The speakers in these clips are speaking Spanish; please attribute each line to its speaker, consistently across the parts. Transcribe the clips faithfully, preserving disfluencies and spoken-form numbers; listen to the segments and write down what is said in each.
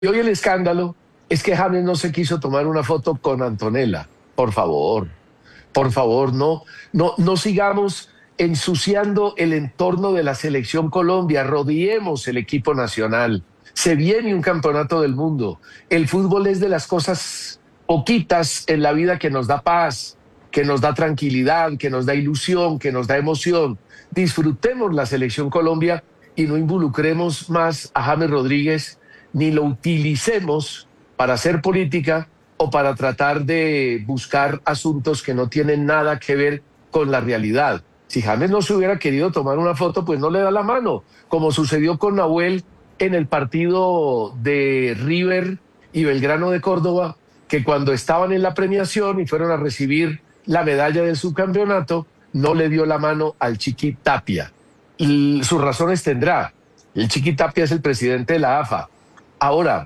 Speaker 1: Y hoy el escándalo es que James no se quiso tomar una foto con Antonella. Por favor, por favor, no, no, no sigamos ensuciando el entorno de la selección Colombia. Rodeemos el equipo nacional. Se viene un campeonato del mundo. El fútbol es de las cosas poquitas en la vida que nos da paz, que nos da tranquilidad, que nos da ilusión, que nos da emoción. Disfrutemos la selección Colombia y no involucremos más a James Rodríguez, ni lo utilicemos para hacer política o para tratar de buscar asuntos que no tienen nada que ver con la realidad. Si James no se hubiera querido tomar una foto, pues no le da la mano, como sucedió con Nahuel en el partido de River y Belgrano de Córdoba, que cuando estaban en la premiación y fueron a recibir la medalla del subcampeonato, no le dio la mano al Chiqui Tapia. Y sus razones tendrá. El Chiqui Tapia es el presidente de la A F A. Ahora,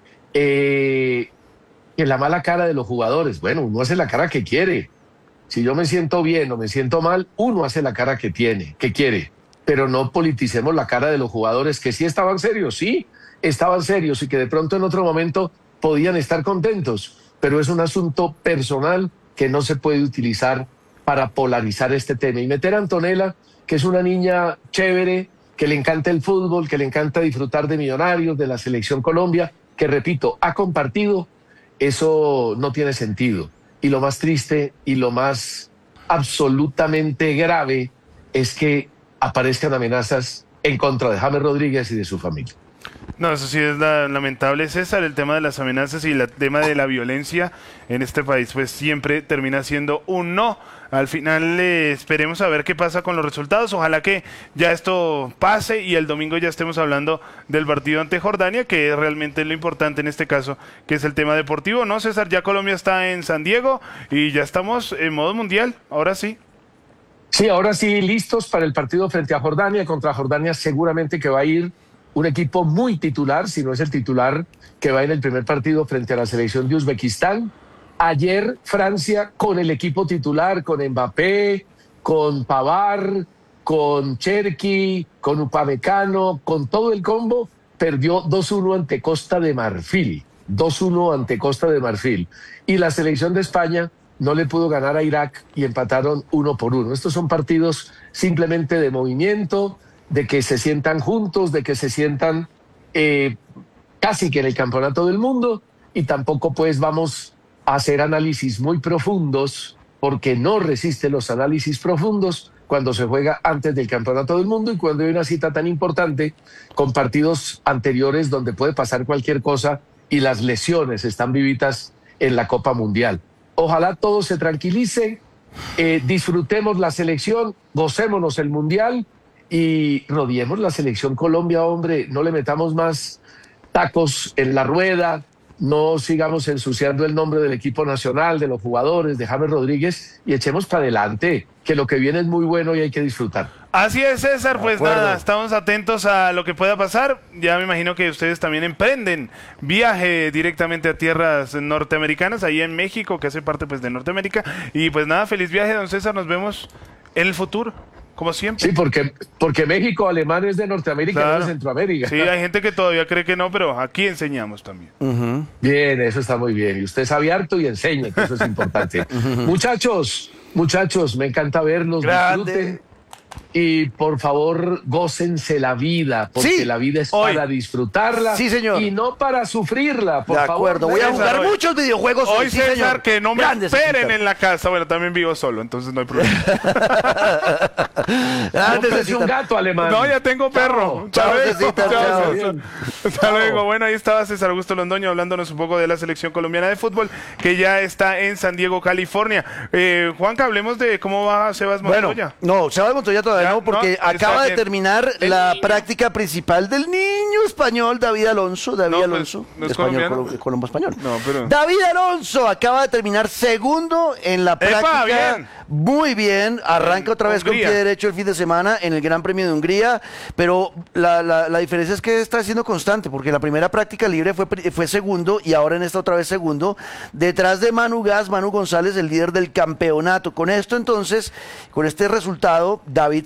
Speaker 1: eh, que la mala cara de los jugadores, bueno, uno hace la cara que quiere. Si yo me siento bien o me siento mal, uno hace la cara que tiene, que quiere. Pero no politicemos la cara de los jugadores que sí estaban serios, sí, estaban serios y que de pronto en otro momento podían estar contentos. Pero es un asunto personal que no se puede utilizar para polarizar este tema. Y meter a Antonella, que es una niña chévere, que le encanta el fútbol, que le encanta disfrutar de Millonarios, de la Selección Colombia, que repito, ha compartido, eso no tiene sentido. Y lo más triste y lo más absolutamente grave es que aparezcan amenazas en contra de James Rodríguez y de su familia.
Speaker 2: No, eso sí es la, lamentable, César, el tema de las amenazas y el tema de la violencia en este país, pues siempre termina siendo un no. Al final eh, esperemos a ver qué pasa con los resultados, ojalá que ya esto pase y el domingo ya estemos hablando del partido ante Jordania, que es realmente lo importante en este caso, que es el tema deportivo, ¿no, César? Ya Colombia está en San Diego y ya estamos en modo mundial, ahora sí.
Speaker 1: Sí, ahora sí, listos para el partido frente a Jordania. Contra Jordania seguramente que va a ir un equipo muy titular, si no es el titular que va en el primer partido frente a la selección de Uzbekistán. Ayer Francia con el equipo titular, con Mbappé, con Pavard, con Cherki, con Upamecano, con todo el combo, perdió dos uno ante Costa de Marfil. dos uno ante Costa de Marfil. Y la selección de España no le pudo ganar a Irak y empataron uno por uno. Estos son partidos simplemente de movimiento, de que se sientan juntos, de que se sientan eh, casi que en el campeonato del mundo, y tampoco pues vamos a hacer análisis muy profundos, porque no resiste los análisis profundos cuando se juega antes del campeonato del mundo y cuando hay una cita tan importante con partidos anteriores donde puede pasar cualquier cosa y las lesiones están vivitas en la Copa Mundial. Ojalá todo se tranquilice, eh, disfrutemos la selección, gocémonos el Mundial y rodeemos la selección Colombia, hombre, no le metamos más tacos en la rueda, no sigamos ensuciando el nombre del equipo nacional, de los jugadores, de James Rodríguez, y echemos para adelante, que lo que viene es muy bueno y hay que disfrutar.
Speaker 2: Así es, César, pues nada, estamos atentos a lo que pueda pasar. Ya me imagino que ustedes también emprenden viaje directamente a tierras norteamericanas, ahí en México, que hace parte pues de Norteamérica. Y pues nada, feliz viaje, don César, nos vemos en el futuro, como siempre.
Speaker 1: Sí, porque, porque México, alemán es de Norteamérica, claro, no de Centroamérica.
Speaker 2: Sí, hay gente que todavía cree que no, pero aquí enseñamos también.
Speaker 1: Uh-huh. Bien, eso está muy bien. Y usted sabe harto y enseña, que eso es importante. Uh-huh. Muchachos, muchachos, me encanta verlos,
Speaker 3: Grande.
Speaker 1: Disfruten. Y por favor, gócense la vida, porque
Speaker 3: sí,
Speaker 1: la vida es
Speaker 3: hoy.
Speaker 1: para disfrutarla,
Speaker 3: sí, señor,
Speaker 1: y no para sufrirla, por
Speaker 3: de acuerdo,
Speaker 1: favor.
Speaker 3: voy a jugar hoy. muchos videojuegos
Speaker 2: hoy,
Speaker 3: sí,
Speaker 2: César,
Speaker 3: señor.
Speaker 2: que no me
Speaker 3: Grandes
Speaker 2: esperen
Speaker 3: César.
Speaker 2: en la casa. Bueno, también vivo solo, entonces no hay problema.
Speaker 1: Antes no, un gato alemán.
Speaker 2: No, ya tengo perro.
Speaker 3: Chao, chao, chao, chao.
Speaker 2: Hasta luego. Bueno, ahí estaba César Augusto Londoño hablándonos un poco de la selección colombiana de fútbol, que ya está en San Diego, California. Eh, Juanca, hablemos de cómo va Sebas Montoya.
Speaker 3: Bueno, no, Sebas Montoya todavía ya, no, porque no, acaba de terminar el la niño. práctica principal del niño español David Alonso. David no, Alonso,
Speaker 2: pues, no es
Speaker 3: español, Colombo, Colombo español.
Speaker 2: No, pero...
Speaker 3: David Alonso acaba de terminar segundo en la práctica.
Speaker 2: ¡Epa, bien!
Speaker 3: Muy bien, arranca otra vez Hungría. con pie derecho el fin de semana en el Gran Premio de Hungría, pero la, la, la diferencia es que está siendo constante, porque la primera práctica libre fue, fue segundo y ahora en esta otra vez segundo, detrás de Manu Gas, Manu González, el líder del campeonato. Con esto entonces, con este resultado, David se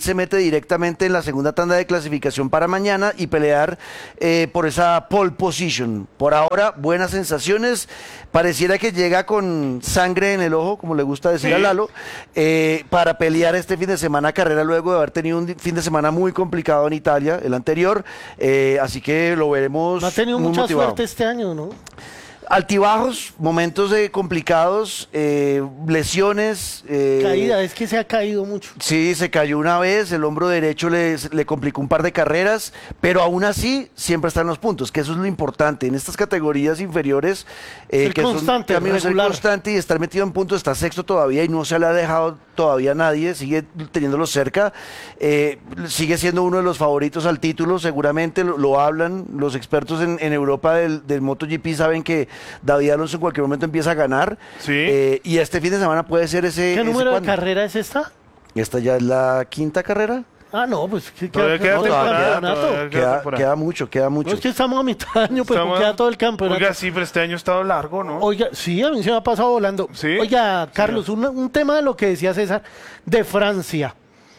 Speaker 3: se mete directamente en la segunda tanda de clasificación para mañana y pelear eh, por esa pole position. Por ahora, buenas sensaciones. Pareciera que llega con sangre en el ojo, como le gusta decir
Speaker 2: Sí.
Speaker 3: a Lalo, eh, para pelear este fin de semana carrera luego de haber tenido un di- fin de semana muy complicado en Italia, el anterior. Eh, así que lo veremos.
Speaker 4: No ha tenido
Speaker 3: muy
Speaker 4: mucha
Speaker 3: motivado.
Speaker 4: suerte este año, ¿no?
Speaker 3: Altibajos, momentos eh, complicados, eh, lesiones. eh,
Speaker 4: Caída, es que se ha caído mucho.
Speaker 3: Sí, se cayó una vez, el hombro derecho le, le complicó un par de carreras, pero aún así siempre está en los puntos, que eso es lo importante. En estas categorías inferiores, eh,
Speaker 4: Ser
Speaker 3: que
Speaker 4: constante,
Speaker 3: son caminos ser
Speaker 4: regular.
Speaker 3: constante y estar metido en puntos, está sexto todavía y no se le ha dejado todavía a nadie, sigue teniéndolo cerca, eh, sigue siendo uno de los favoritos al título, seguramente lo, lo hablan los expertos en, en Europa del, del MotoGP, saben que David Alonso en cualquier momento empieza a ganar,
Speaker 2: Sí.
Speaker 3: eh, y este fin de semana puede ser ese...
Speaker 4: ¿Qué
Speaker 3: ese
Speaker 4: número de
Speaker 3: cuando.
Speaker 4: carrera es esta?
Speaker 3: Esta ya es la quinta carrera.
Speaker 4: Ah, no, pues que
Speaker 2: Todavía queda
Speaker 4: todo el
Speaker 2: temporada,
Speaker 4: campeonato.
Speaker 2: todavía
Speaker 3: Queda,
Speaker 2: temporada.
Speaker 3: queda mucho, queda mucho.
Speaker 4: No, es que estamos a mitad de año, pero
Speaker 2: Estamos-
Speaker 4: queda todo el campeonato.
Speaker 2: Oiga, sí, pero este año ha estado largo, ¿no?
Speaker 4: Oiga, sí, a mí se me ha pasado volando.
Speaker 2: ¿Sí?
Speaker 4: Oiga, Carlos, un, un tema de lo que decía César, de Francia.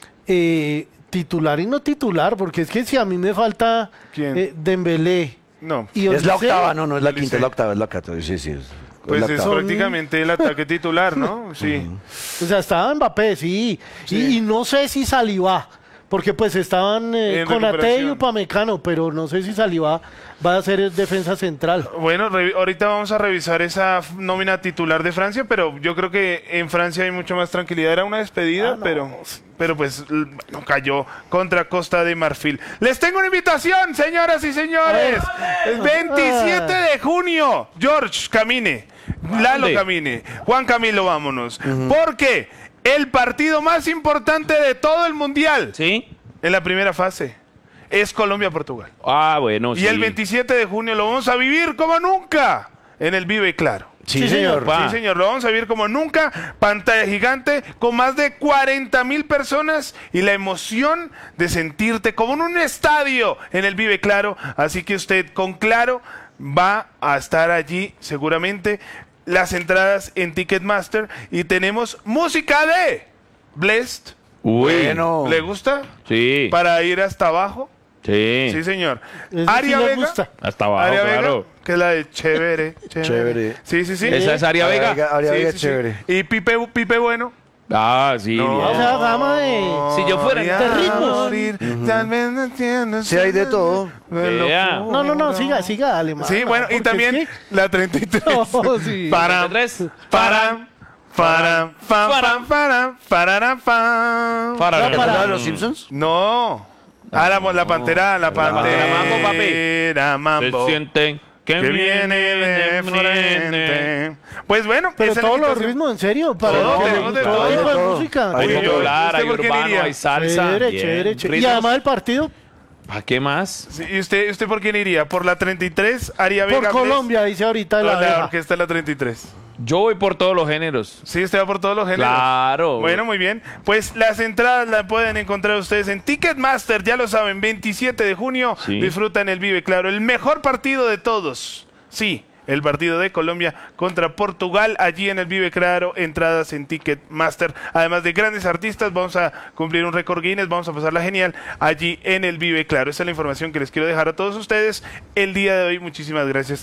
Speaker 4: Eh, titular y no titular, porque es que si a mí me falta
Speaker 2: ¿Quién?
Speaker 4: eh, Dembélé.
Speaker 2: No.
Speaker 4: Y
Speaker 3: es la
Speaker 4: Olise,
Speaker 3: octava, no, no es la
Speaker 2: Olise.
Speaker 3: quinta, es la octava, es la octava. Sí, sí. Es,
Speaker 2: Pues
Speaker 3: la
Speaker 2: es
Speaker 3: octava.
Speaker 2: prácticamente el ataque titular, ¿no? Sí.
Speaker 4: O sea, estaba Mbappé, sí.
Speaker 2: Sí.
Speaker 4: Y, y no sé si Saliba, porque pues estaban eh,
Speaker 2: En
Speaker 4: con Ate y
Speaker 2: recuperación.
Speaker 4: Upamecano, pero no sé si Saliba va a ser defensa central.
Speaker 2: Bueno, re- ahorita vamos a revisar esa f- nómina titular de Francia, pero yo creo que en Francia hay mucho más tranquilidad. Era una despedida,
Speaker 4: Ah, no.
Speaker 2: pero, pero pues l- bueno, cayó contra Costa de Marfil. Les tengo una invitación, señoras y señores. El veintisiete de junio, George Camine, Lalo
Speaker 5: ¿Dónde?
Speaker 2: Camine, Juan Camilo, vámonos. Porque el partido más importante de todo el mundial
Speaker 5: ¿Sí?
Speaker 2: en la primera fase es Colombia-Portugal.
Speaker 5: Ah, bueno,
Speaker 2: Y
Speaker 5: sí.
Speaker 2: el veintisiete de junio lo vamos a vivir como nunca en el Vive Claro.
Speaker 3: Sí,
Speaker 4: Sí,
Speaker 3: señor.
Speaker 5: Pa.
Speaker 2: Sí, señor, lo vamos a vivir como nunca. Pantalla gigante con más de cuarenta mil personas y la emoción de sentirte como en un estadio en el Vive Claro. Así que usted con Claro va a estar allí seguramente. Las entradas en Ticketmaster y tenemos música de Blessed.
Speaker 5: Uy,
Speaker 3: Bueno.
Speaker 2: ¿Le gusta?
Speaker 5: sí,
Speaker 2: Para ir hasta abajo.
Speaker 5: sí,
Speaker 2: Sí, señor.
Speaker 4: Ese sí
Speaker 2: Aria
Speaker 4: le
Speaker 2: Vega.
Speaker 4: gusta.
Speaker 5: hasta abajo,
Speaker 2: Aria Vega,
Speaker 5: claro.
Speaker 2: que es la de chévere, chévere.
Speaker 3: Chévere.
Speaker 2: Sí, sí, sí.
Speaker 5: Esa es Aria
Speaker 3: Aria
Speaker 5: Vega.
Speaker 3: Vega. Aria
Speaker 2: Sí,
Speaker 3: Vega
Speaker 2: sí, sí.
Speaker 3: chévere.
Speaker 2: Y Pipe, Pipe Bueno.
Speaker 5: Ah, sí,
Speaker 2: No.
Speaker 5: bien.
Speaker 4: O sea, gama de...
Speaker 5: Si yo fuera
Speaker 2: Voy a
Speaker 4: de ritmos.
Speaker 2: morir, tal vez no entiendas.
Speaker 3: Sí, hay de todo.
Speaker 5: Vea.
Speaker 4: No, no, no, siga, siga, dale, man.
Speaker 2: Sí, bueno, y
Speaker 4: Porque
Speaker 2: también
Speaker 4: es
Speaker 2: la treinta y tres.
Speaker 4: No, sí.
Speaker 2: Para,
Speaker 5: tres.
Speaker 2: para, para, para, para, para, para,
Speaker 5: Para,
Speaker 4: Ya, para.
Speaker 3: ¿La de los Simpsons?
Speaker 2: No. Ah, la, la pantera, la pantera.
Speaker 5: Mambo, papi.
Speaker 2: Pantera Mambo.
Speaker 5: Se sienten que,
Speaker 2: Que viene de frente. Pues bueno,
Speaker 4: Pero
Speaker 2: esa es la
Speaker 4: todos los
Speaker 2: invitación.
Speaker 4: ritmos, en serio, para
Speaker 2: Todo,
Speaker 4: que le
Speaker 2: tenemos de
Speaker 4: guste todo
Speaker 2: todo.
Speaker 4: tipo de
Speaker 3: Todo.
Speaker 4: música.
Speaker 3: Hay
Speaker 5: Hay
Speaker 3: de todo.
Speaker 5: popular,
Speaker 2: ¿Usted
Speaker 5: hay
Speaker 2: por quién
Speaker 5: urbano,
Speaker 2: iría?
Speaker 5: hay salsa.
Speaker 4: Chévere,
Speaker 5: bien.
Speaker 4: chévere, chévere. Y
Speaker 5: Ritmos.
Speaker 4: además el partido,
Speaker 5: ¿Para qué más?
Speaker 2: Sí, ¿Y usted, usted por quién iría? ¿Por la treinta y tres? Aria
Speaker 4: por
Speaker 2: Vega.
Speaker 4: Colombia, dice ahorita
Speaker 2: Bless,
Speaker 4: la
Speaker 2: o la
Speaker 4: abeja.
Speaker 2: orquesta de la treinta y tres.
Speaker 5: Yo voy por todos los géneros.
Speaker 2: Sí, usted va por todos los géneros.
Speaker 5: Claro.
Speaker 2: Bueno, muy bien. Pues las entradas las pueden encontrar ustedes en Ticketmaster, ya lo saben, veintisiete de junio.
Speaker 5: Sí.
Speaker 2: Disfrutan el Vive Claro, el mejor partido de todos. Sí, el partido de Colombia contra Portugal, allí en el Vive Claro, entradas en Ticketmaster. Además de grandes artistas, vamos a cumplir un récord Guinness, vamos a pasarla genial allí en el Vive Claro. Esa es la información que les quiero dejar a todos ustedes el día de hoy. Muchísimas gracias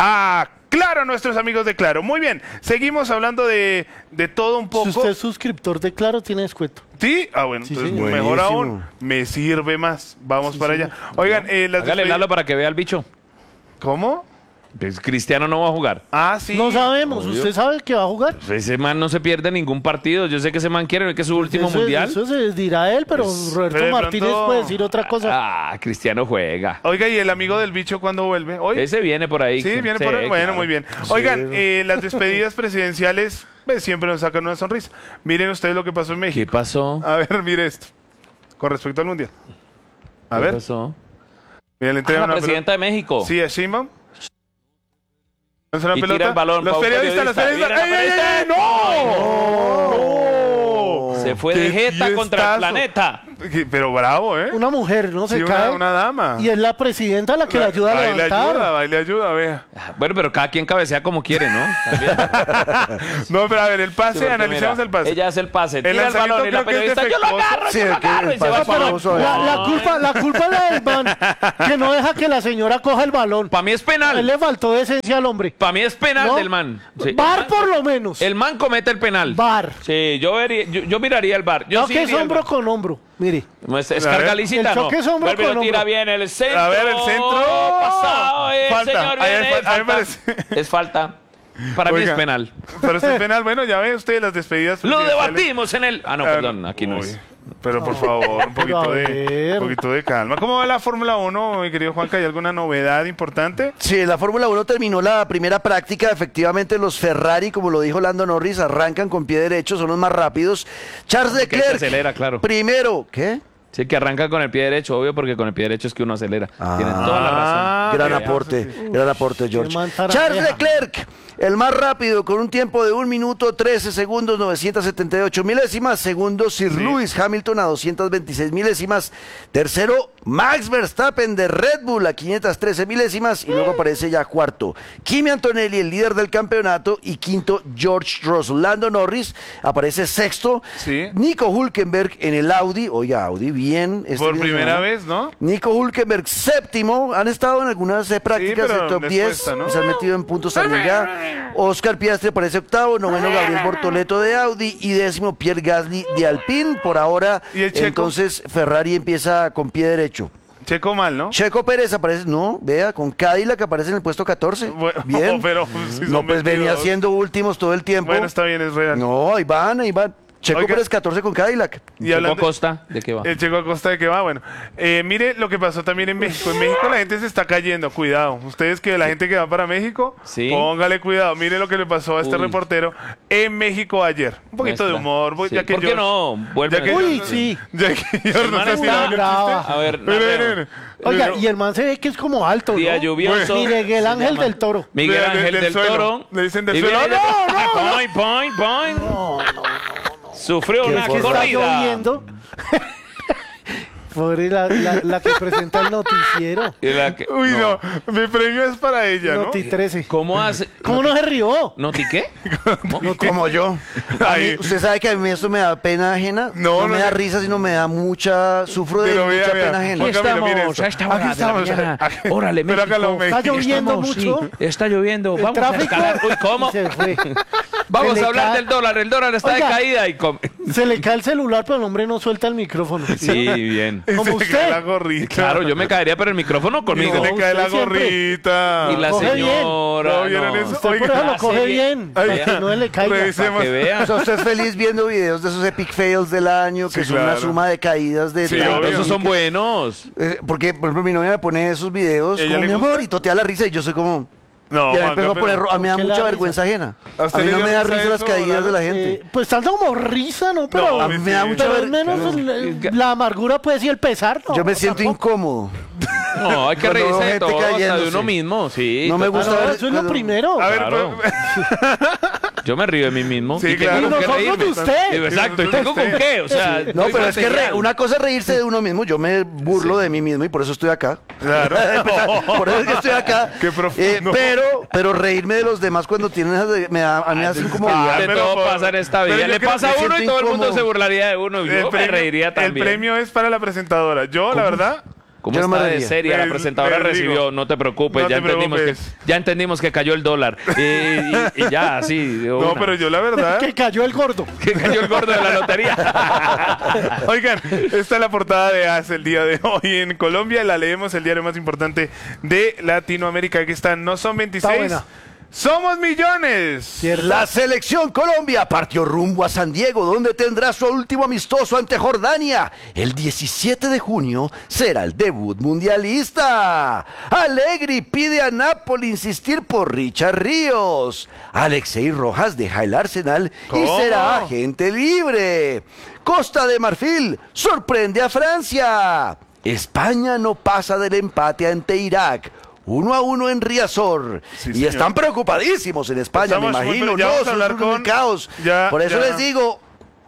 Speaker 2: a Claro, nuestros amigos de Claro. Muy bien, seguimos hablando de, de todo un poco.
Speaker 4: Si usted es suscriptor de Claro, tiene descuento.
Speaker 2: ¿Sí? Ah, bueno,
Speaker 4: Sí,
Speaker 2: entonces
Speaker 4: señor.
Speaker 2: mejor
Speaker 3: Buenísimo.
Speaker 2: aún, me sirve más. Vamos para allá. Oigan, eh, las
Speaker 5: Hágale
Speaker 2: despedi-
Speaker 5: Lalo para que vea al bicho.
Speaker 2: ¿Cómo?
Speaker 5: Pues Cristiano no va a jugar.
Speaker 2: Ah, sí.
Speaker 4: No sabemos, ¿usted sabe que va a jugar?
Speaker 5: Pues ese man no se pierde ningún partido. Yo sé que ese man quiere que es su último
Speaker 4: Eso,
Speaker 5: mundial.
Speaker 4: eso se dirá él, pero
Speaker 5: Pues,
Speaker 4: Roberto
Speaker 2: pero de
Speaker 4: Martínez
Speaker 2: pronto-
Speaker 4: puede decir otra cosa.
Speaker 5: Ah, Cristiano juega.
Speaker 2: Oiga, ¿y el amigo del bicho cuándo vuelve? ¿Hoy?
Speaker 5: Ese viene por ahí.
Speaker 2: Sí, viene por ahí. Bueno,
Speaker 5: claro.
Speaker 2: muy bien. Oigan, eh, las despedidas presidenciales pues, siempre nos sacan una sonrisa. Miren ustedes lo que pasó en
Speaker 5: ¿Qué
Speaker 2: México.
Speaker 5: pasó?
Speaker 2: A ver, mire esto. Con respecto al mundial. A
Speaker 5: ¿Qué
Speaker 2: ver,
Speaker 5: pasó?
Speaker 2: mira, le
Speaker 5: Ah,
Speaker 2: entregan
Speaker 5: la
Speaker 2: una
Speaker 5: presidenta de México.
Speaker 2: pelota. Sí, a Sheinbaum. Lanza una
Speaker 5: Y tira
Speaker 2: pelota.
Speaker 5: el balón
Speaker 2: Los
Speaker 5: pa' un
Speaker 2: periodistas, los
Speaker 5: periodista.
Speaker 2: periodistas.
Speaker 5: Mira,
Speaker 2: ¡Ey,
Speaker 5: la
Speaker 2: ey, ey! ¡No! ¡No!
Speaker 5: Se fue
Speaker 2: ¡Qué
Speaker 5: de jeta contra el
Speaker 2: fiestazo!
Speaker 5: planeta.
Speaker 2: Pero bravo, ¿eh?
Speaker 4: Una mujer, ¿no? Se
Speaker 2: Sí,
Speaker 4: cae.
Speaker 2: una, una dama.
Speaker 4: Y es la presidenta la que le ayuda a
Speaker 2: Ahí le
Speaker 4: levantar.
Speaker 2: ayuda, ahí le ayuda, vea.
Speaker 5: Bueno, pero cada quien cabecea como quiere, ¿no? También.
Speaker 2: No, pero a ver, el
Speaker 5: Sí,
Speaker 2: pase,
Speaker 5: porque
Speaker 2: analicemos
Speaker 5: mira,
Speaker 2: el pase.
Speaker 5: Ella hace el pase, tira el
Speaker 2: lanzamiento
Speaker 5: balón y la
Speaker 2: creo que es
Speaker 5: periodista, yo lo
Speaker 2: defectuoso.
Speaker 5: agarro,
Speaker 3: Sí,
Speaker 5: yo lo
Speaker 3: que
Speaker 5: agarro,
Speaker 3: el
Speaker 5: y se va
Speaker 3: pase
Speaker 5: para
Speaker 3: famoso,
Speaker 4: La, la
Speaker 5: No,
Speaker 4: culpa, la culpa es la del man, que no deja que la señora coja el balón.
Speaker 5: Para mí es
Speaker 4: A él
Speaker 5: penal.
Speaker 4: le faltó decencia al hombre.
Speaker 5: Para mí es penal
Speaker 4: ¿No?
Speaker 5: del man. Sí.
Speaker 4: Bar por lo menos.
Speaker 5: El man comete el penal.
Speaker 4: Bar.
Speaker 5: Sí, yo, vería, yo, yo miraría el bar. Yo
Speaker 4: No,
Speaker 5: sí
Speaker 4: que es
Speaker 5: iría al
Speaker 4: hombro
Speaker 5: bar.
Speaker 4: con hombro. Mire.
Speaker 5: No, es, es
Speaker 2: A ver.
Speaker 5: carga lícita,
Speaker 4: El
Speaker 5: no.
Speaker 4: choque es hombro
Speaker 5: Vuelve y
Speaker 4: con
Speaker 5: lo tira
Speaker 4: hombro.
Speaker 5: bien el centro.
Speaker 2: A ver, el centro.
Speaker 5: Pasado, eh,
Speaker 2: Falta.
Speaker 5: señor,
Speaker 2: Ahí
Speaker 5: viene,
Speaker 2: es fa- a mí me
Speaker 5: falta.
Speaker 2: parece-
Speaker 5: Es falta. Para mí
Speaker 2: Oiga,
Speaker 5: es penal.
Speaker 2: Pero este es penal, bueno, ya ve usted las despedidas.
Speaker 5: Lo
Speaker 2: presidenciales.
Speaker 5: debatimos en el... Ah, no,
Speaker 2: Ah,
Speaker 5: perdón, aquí no
Speaker 2: uy,
Speaker 5: es.
Speaker 2: Pero por favor, un
Speaker 4: pero
Speaker 2: poquito
Speaker 4: a
Speaker 2: de,
Speaker 4: ver.
Speaker 2: un poquito de calma. ¿Cómo va la Fórmula uno, mi querido Juanca? ¿Hay alguna novedad importante?
Speaker 3: Sí, la Fórmula uno terminó la primera práctica. Efectivamente, los Ferrari, como lo dijo Lando Norris, arrancan con pie derecho, son los más rápidos. Charles
Speaker 5: Porque ahí se
Speaker 3: Leclerc,
Speaker 5: acelera, claro.
Speaker 3: primero. ¿Qué?
Speaker 5: Sí, que arranca con el pie derecho, obvio, porque con el pie derecho es que uno acelera.
Speaker 3: Ah.
Speaker 5: Tiene toda la razón.
Speaker 2: Ah,
Speaker 3: Gran
Speaker 2: ok.
Speaker 3: aporte, gran aporte, George.
Speaker 4: man tararea.
Speaker 3: Charles Leclerc, el más rápido, con un tiempo de un minuto trece segundos, novecientos setenta y ocho milésimas. Segundo, Sir Lewis Hamilton a doscientos veintiséis milésimas. Tercero, Max Verstappen de Red Bull a quinientos trece milésimas. Y luego aparece ya cuarto, Kimi Antonelli, el líder del campeonato. Y quinto, George Russell. Lando Norris aparece sexto.
Speaker 2: Sí.
Speaker 3: Nico Hülkenberg en el Audi. Oiga, Audi, bien. este
Speaker 2: Por
Speaker 3: fin de
Speaker 2: primera
Speaker 3: semana.
Speaker 2: vez, ¿no?
Speaker 3: Nico Hülkenberg, séptimo. Han estado en algunas eh, prácticas
Speaker 2: pero
Speaker 3: de top
Speaker 2: les
Speaker 3: diez.
Speaker 2: cuesta, ¿no?
Speaker 3: Se han metido en puntos también ya. Oscar Piastri aparece octavo. Noveno, Gabriel Bortoleto de Audi. Y décimo, Pierre Gasly de Alpine. Por ahora,
Speaker 2: ¿Y el Checo?
Speaker 3: entonces, Ferrari empieza con pie derecho.
Speaker 2: Checo mal, ¿no?
Speaker 3: Checo Pérez aparece, no, vea, con Cadillac aparece en el puesto catorce.
Speaker 2: Bueno,
Speaker 3: Bien.
Speaker 2: pero si
Speaker 3: no,
Speaker 2: son
Speaker 3: pues venía
Speaker 2: veintidós.
Speaker 3: siendo últimos todo el tiempo.
Speaker 2: Bueno, está bien, es real.
Speaker 3: No, ahí van, ahí van. Checo
Speaker 2: Oiga.
Speaker 3: Pérez catorce con Cadillac.
Speaker 2: Y
Speaker 5: Checo
Speaker 2: hablando-
Speaker 5: Acosta, ¿de qué va?
Speaker 2: El Checo Acosta de que va, bueno. Eh, mire lo que pasó también en México. En México la gente se está cayendo, cuidado. Ustedes que la gente que va para México,
Speaker 5: Sí.
Speaker 2: póngale cuidado. Mire lo que le pasó a este
Speaker 5: Uy.
Speaker 2: reportero en México ayer. Un poquito de
Speaker 5: Muestra.
Speaker 2: humor. voy-
Speaker 5: Sí.
Speaker 2: Ya que
Speaker 5: ¿Por qué
Speaker 2: George-
Speaker 5: no? Vuelve
Speaker 2: ya que
Speaker 5: a-
Speaker 4: Uy,
Speaker 2: George-
Speaker 4: sí.
Speaker 2: Ya que George no
Speaker 5: man
Speaker 2: está
Speaker 5: está
Speaker 2: tirando el
Speaker 4: brava.
Speaker 2: chiste.
Speaker 5: A ver,
Speaker 2: Mire, mire,
Speaker 5: narreo.
Speaker 2: mire.
Speaker 4: Oiga,
Speaker 2: Pero-
Speaker 4: y el man se ve que es como alto,
Speaker 5: Día
Speaker 4: ¿no?
Speaker 5: lluvioso.
Speaker 4: Ni Miguel
Speaker 5: Se
Speaker 4: Ángel
Speaker 5: llama
Speaker 4: del Toro.
Speaker 5: Miguel
Speaker 2: De- de-
Speaker 5: Ángel
Speaker 2: del
Speaker 5: del
Speaker 2: suelo.
Speaker 5: Toro.
Speaker 2: Le dicen del
Speaker 5: Y
Speaker 2: suelo.
Speaker 5: viene-
Speaker 2: ¡No, no,
Speaker 5: Point, point, point. Sufrió
Speaker 3: ¿Qué
Speaker 5: una
Speaker 3: fue?
Speaker 4: Está
Speaker 5: corrida.
Speaker 4: lloviendo. Pobre la, la, la que presenta el noticiero.
Speaker 5: Y la que-
Speaker 2: Uy, no. Mi premio es para ella, ¿no?
Speaker 4: Noti trece.
Speaker 5: ¿Cómo hace?
Speaker 4: ¿Cómo no se rió?
Speaker 5: ¿Noti qué?
Speaker 3: No como yo. A mí-
Speaker 2: Ay.
Speaker 3: usted sabe que a mí esto me da pena ajena.
Speaker 2: No,
Speaker 3: No, me
Speaker 2: no,
Speaker 3: da
Speaker 2: no.
Speaker 3: risa, sino me da mucha. Sufro de
Speaker 2: Pero vea,
Speaker 3: mucha
Speaker 2: vea.
Speaker 3: pena ajena.
Speaker 2: Juan Camilo, mire esto.
Speaker 5: a esta
Speaker 2: Aquí
Speaker 5: hora de la
Speaker 2: estamos.
Speaker 5: mañana.
Speaker 2: Aquí-
Speaker 5: Órale,
Speaker 2: Pero hágalo,
Speaker 5: México.
Speaker 4: Está lloviendo
Speaker 5: Estamos,
Speaker 4: mucho.
Speaker 5: sí, está lloviendo.
Speaker 4: El
Speaker 5: Vamos a
Speaker 4: tráfico.
Speaker 5: escalar. Uy, ¿cómo?
Speaker 4: Se fue.
Speaker 5: Vamos
Speaker 4: Se le
Speaker 5: a hablar
Speaker 4: cae-
Speaker 5: del dólar. El dólar está
Speaker 4: Oiga.
Speaker 5: de caída. Y com-
Speaker 4: Se le cae el celular, pero el hombre no suelta el micrófono.
Speaker 5: Sí, bien.
Speaker 2: Y
Speaker 4: Como
Speaker 2: se le
Speaker 4: usted.
Speaker 2: cae la gorrita.
Speaker 5: Claro, yo me caería, pero el micrófono
Speaker 2: Y
Speaker 5: conmigo.
Speaker 2: se le cae la
Speaker 4: usted siempre.
Speaker 2: gorrita.
Speaker 5: Y la
Speaker 4: Coge bien.
Speaker 5: señora.
Speaker 2: ¿No vieron
Speaker 5: no.
Speaker 2: eso?
Speaker 4: Usted por
Speaker 2: Oiga.
Speaker 4: eso lo
Speaker 5: la
Speaker 4: coge
Speaker 5: serie-
Speaker 4: bien,
Speaker 2: Ay,
Speaker 4: para que no le caiga.
Speaker 2: revisemos.
Speaker 5: Para que vean.
Speaker 3: O sea, usted es feliz viendo videos de esos epic fails del año, que
Speaker 2: Sí,
Speaker 3: son una
Speaker 2: claro.
Speaker 3: suma de caídas de
Speaker 2: Sí,
Speaker 3: treinta
Speaker 2: obvio.
Speaker 5: Esos son
Speaker 3: mil.
Speaker 5: buenos.
Speaker 3: Eh, Porque, por ejemplo, mi novia me pone esos videos
Speaker 2: ¿Ella
Speaker 3: como
Speaker 2: le
Speaker 3: mi
Speaker 2: gusta?
Speaker 3: amor y totea la risa y yo soy como.
Speaker 2: No,
Speaker 3: ya me
Speaker 2: Juanca,
Speaker 3: empezó a
Speaker 2: pero-
Speaker 3: poner. ro- A mí me da
Speaker 4: ¿Por qué la
Speaker 3: mucha
Speaker 4: risa?
Speaker 3: vergüenza ajena.
Speaker 2: ¿A
Speaker 3: A
Speaker 2: usted
Speaker 3: mí
Speaker 2: le
Speaker 3: no
Speaker 2: dio
Speaker 3: me da
Speaker 2: risa
Speaker 3: risa las
Speaker 2: eso,
Speaker 3: caídas de la
Speaker 2: Lalo?
Speaker 3: gente.
Speaker 4: Eh, pues tanto como risa, ¿no? Pero,
Speaker 2: No,
Speaker 3: A mí me da
Speaker 2: sí.
Speaker 3: mucha
Speaker 4: pero
Speaker 3: ver-
Speaker 4: al menos el- la amargura, pues, y el pesar, ¿no?
Speaker 3: Yo me siento
Speaker 4: Tampoco.
Speaker 3: incómodo.
Speaker 5: No, hay que
Speaker 3: Cuando veo
Speaker 5: reírse de
Speaker 3: gente
Speaker 5: todo, hasta de
Speaker 3: cayéndose.
Speaker 5: uno mismo. Sí.
Speaker 3: No me
Speaker 4: Ah,
Speaker 3: gusta
Speaker 4: no,
Speaker 3: ver-
Speaker 4: eso es lo
Speaker 3: cuando-
Speaker 4: primero.
Speaker 2: A ver,
Speaker 5: Claro.
Speaker 2: pues,
Speaker 5: Yo me río de mí mismo.
Speaker 2: Sí,
Speaker 5: y tengo
Speaker 2: claro.
Speaker 5: con qué
Speaker 4: Y nosotros
Speaker 5: reírme.
Speaker 4: de usted.
Speaker 5: Digo, exacto, y tengo con qué. O sea,
Speaker 3: No,
Speaker 5: soy
Speaker 3: pero es que re-
Speaker 5: material.
Speaker 3: una cosa es reírse de uno mismo. Yo me burlo de mí mismo y por eso estoy acá.
Speaker 2: claro.
Speaker 3: Por eso es que estoy acá.
Speaker 2: Qué profundo.
Speaker 3: Eh, pero, pero reírme de los demás cuando tienen esas de- me da, a mí me hace como
Speaker 2: Ah,
Speaker 5: De
Speaker 2: pero
Speaker 5: todo
Speaker 2: por-
Speaker 5: pasa en esta
Speaker 2: pero
Speaker 5: vida.
Speaker 2: yo
Speaker 5: Le
Speaker 2: creo
Speaker 5: pasa a
Speaker 3: que
Speaker 5: uno y
Speaker 3: siento
Speaker 5: todo el mundo
Speaker 3: incómodo.
Speaker 5: se burlaría de uno.
Speaker 2: El
Speaker 5: Yo me
Speaker 2: premio-
Speaker 5: reiría también.
Speaker 2: El premio es para la presentadora. Yo, la verdad,
Speaker 5: ¿Cómo
Speaker 3: Yo no me
Speaker 5: está de
Speaker 3: reiría.
Speaker 5: seria? La
Speaker 2: Les-
Speaker 5: presentadora
Speaker 2: les digo.
Speaker 5: recibió, no te preocupes,
Speaker 2: No
Speaker 5: ya,
Speaker 2: te
Speaker 5: entendimos que,
Speaker 2: preocupes.
Speaker 5: ya entendimos que cayó el dólar. Y, y- y ya, así. de
Speaker 2: no,
Speaker 5: una.
Speaker 2: pero yo la verdad.
Speaker 4: Que cayó el gordo.
Speaker 5: Que cayó el gordo de la lotería.
Speaker 2: Oigan, esta es la portada de A S el día de hoy en Colombia. La leemos, el diario más importante de Latinoamérica. Aquí están, no son veintiséis,
Speaker 4: buena.
Speaker 2: somos millones.
Speaker 4: Cierto.
Speaker 3: La selección Colombia partió rumbo a San Diego, donde tendrá su último amistoso ante Jordania. El diecisiete de junio será el debut mundialista. Allegri pide a Napoli insistir por Richard Ríos. Alexei Rojas deja el Arsenal y
Speaker 2: ¿Cómo?
Speaker 3: será agente libre. Costa de Marfil sorprende a Francia. España no pasa del empate ante Irak. Uno a uno en Riazor.
Speaker 2: Sí,
Speaker 3: y
Speaker 2: señor.
Speaker 3: están preocupadísimos en España,
Speaker 2: Estamos
Speaker 3: me
Speaker 2: muy-
Speaker 3: imagino.
Speaker 2: ya
Speaker 3: No,
Speaker 2: vamos a
Speaker 3: son
Speaker 2: hablar
Speaker 3: un
Speaker 2: con-
Speaker 3: caos.
Speaker 2: ya,
Speaker 3: Por eso
Speaker 2: ya.
Speaker 3: les digo,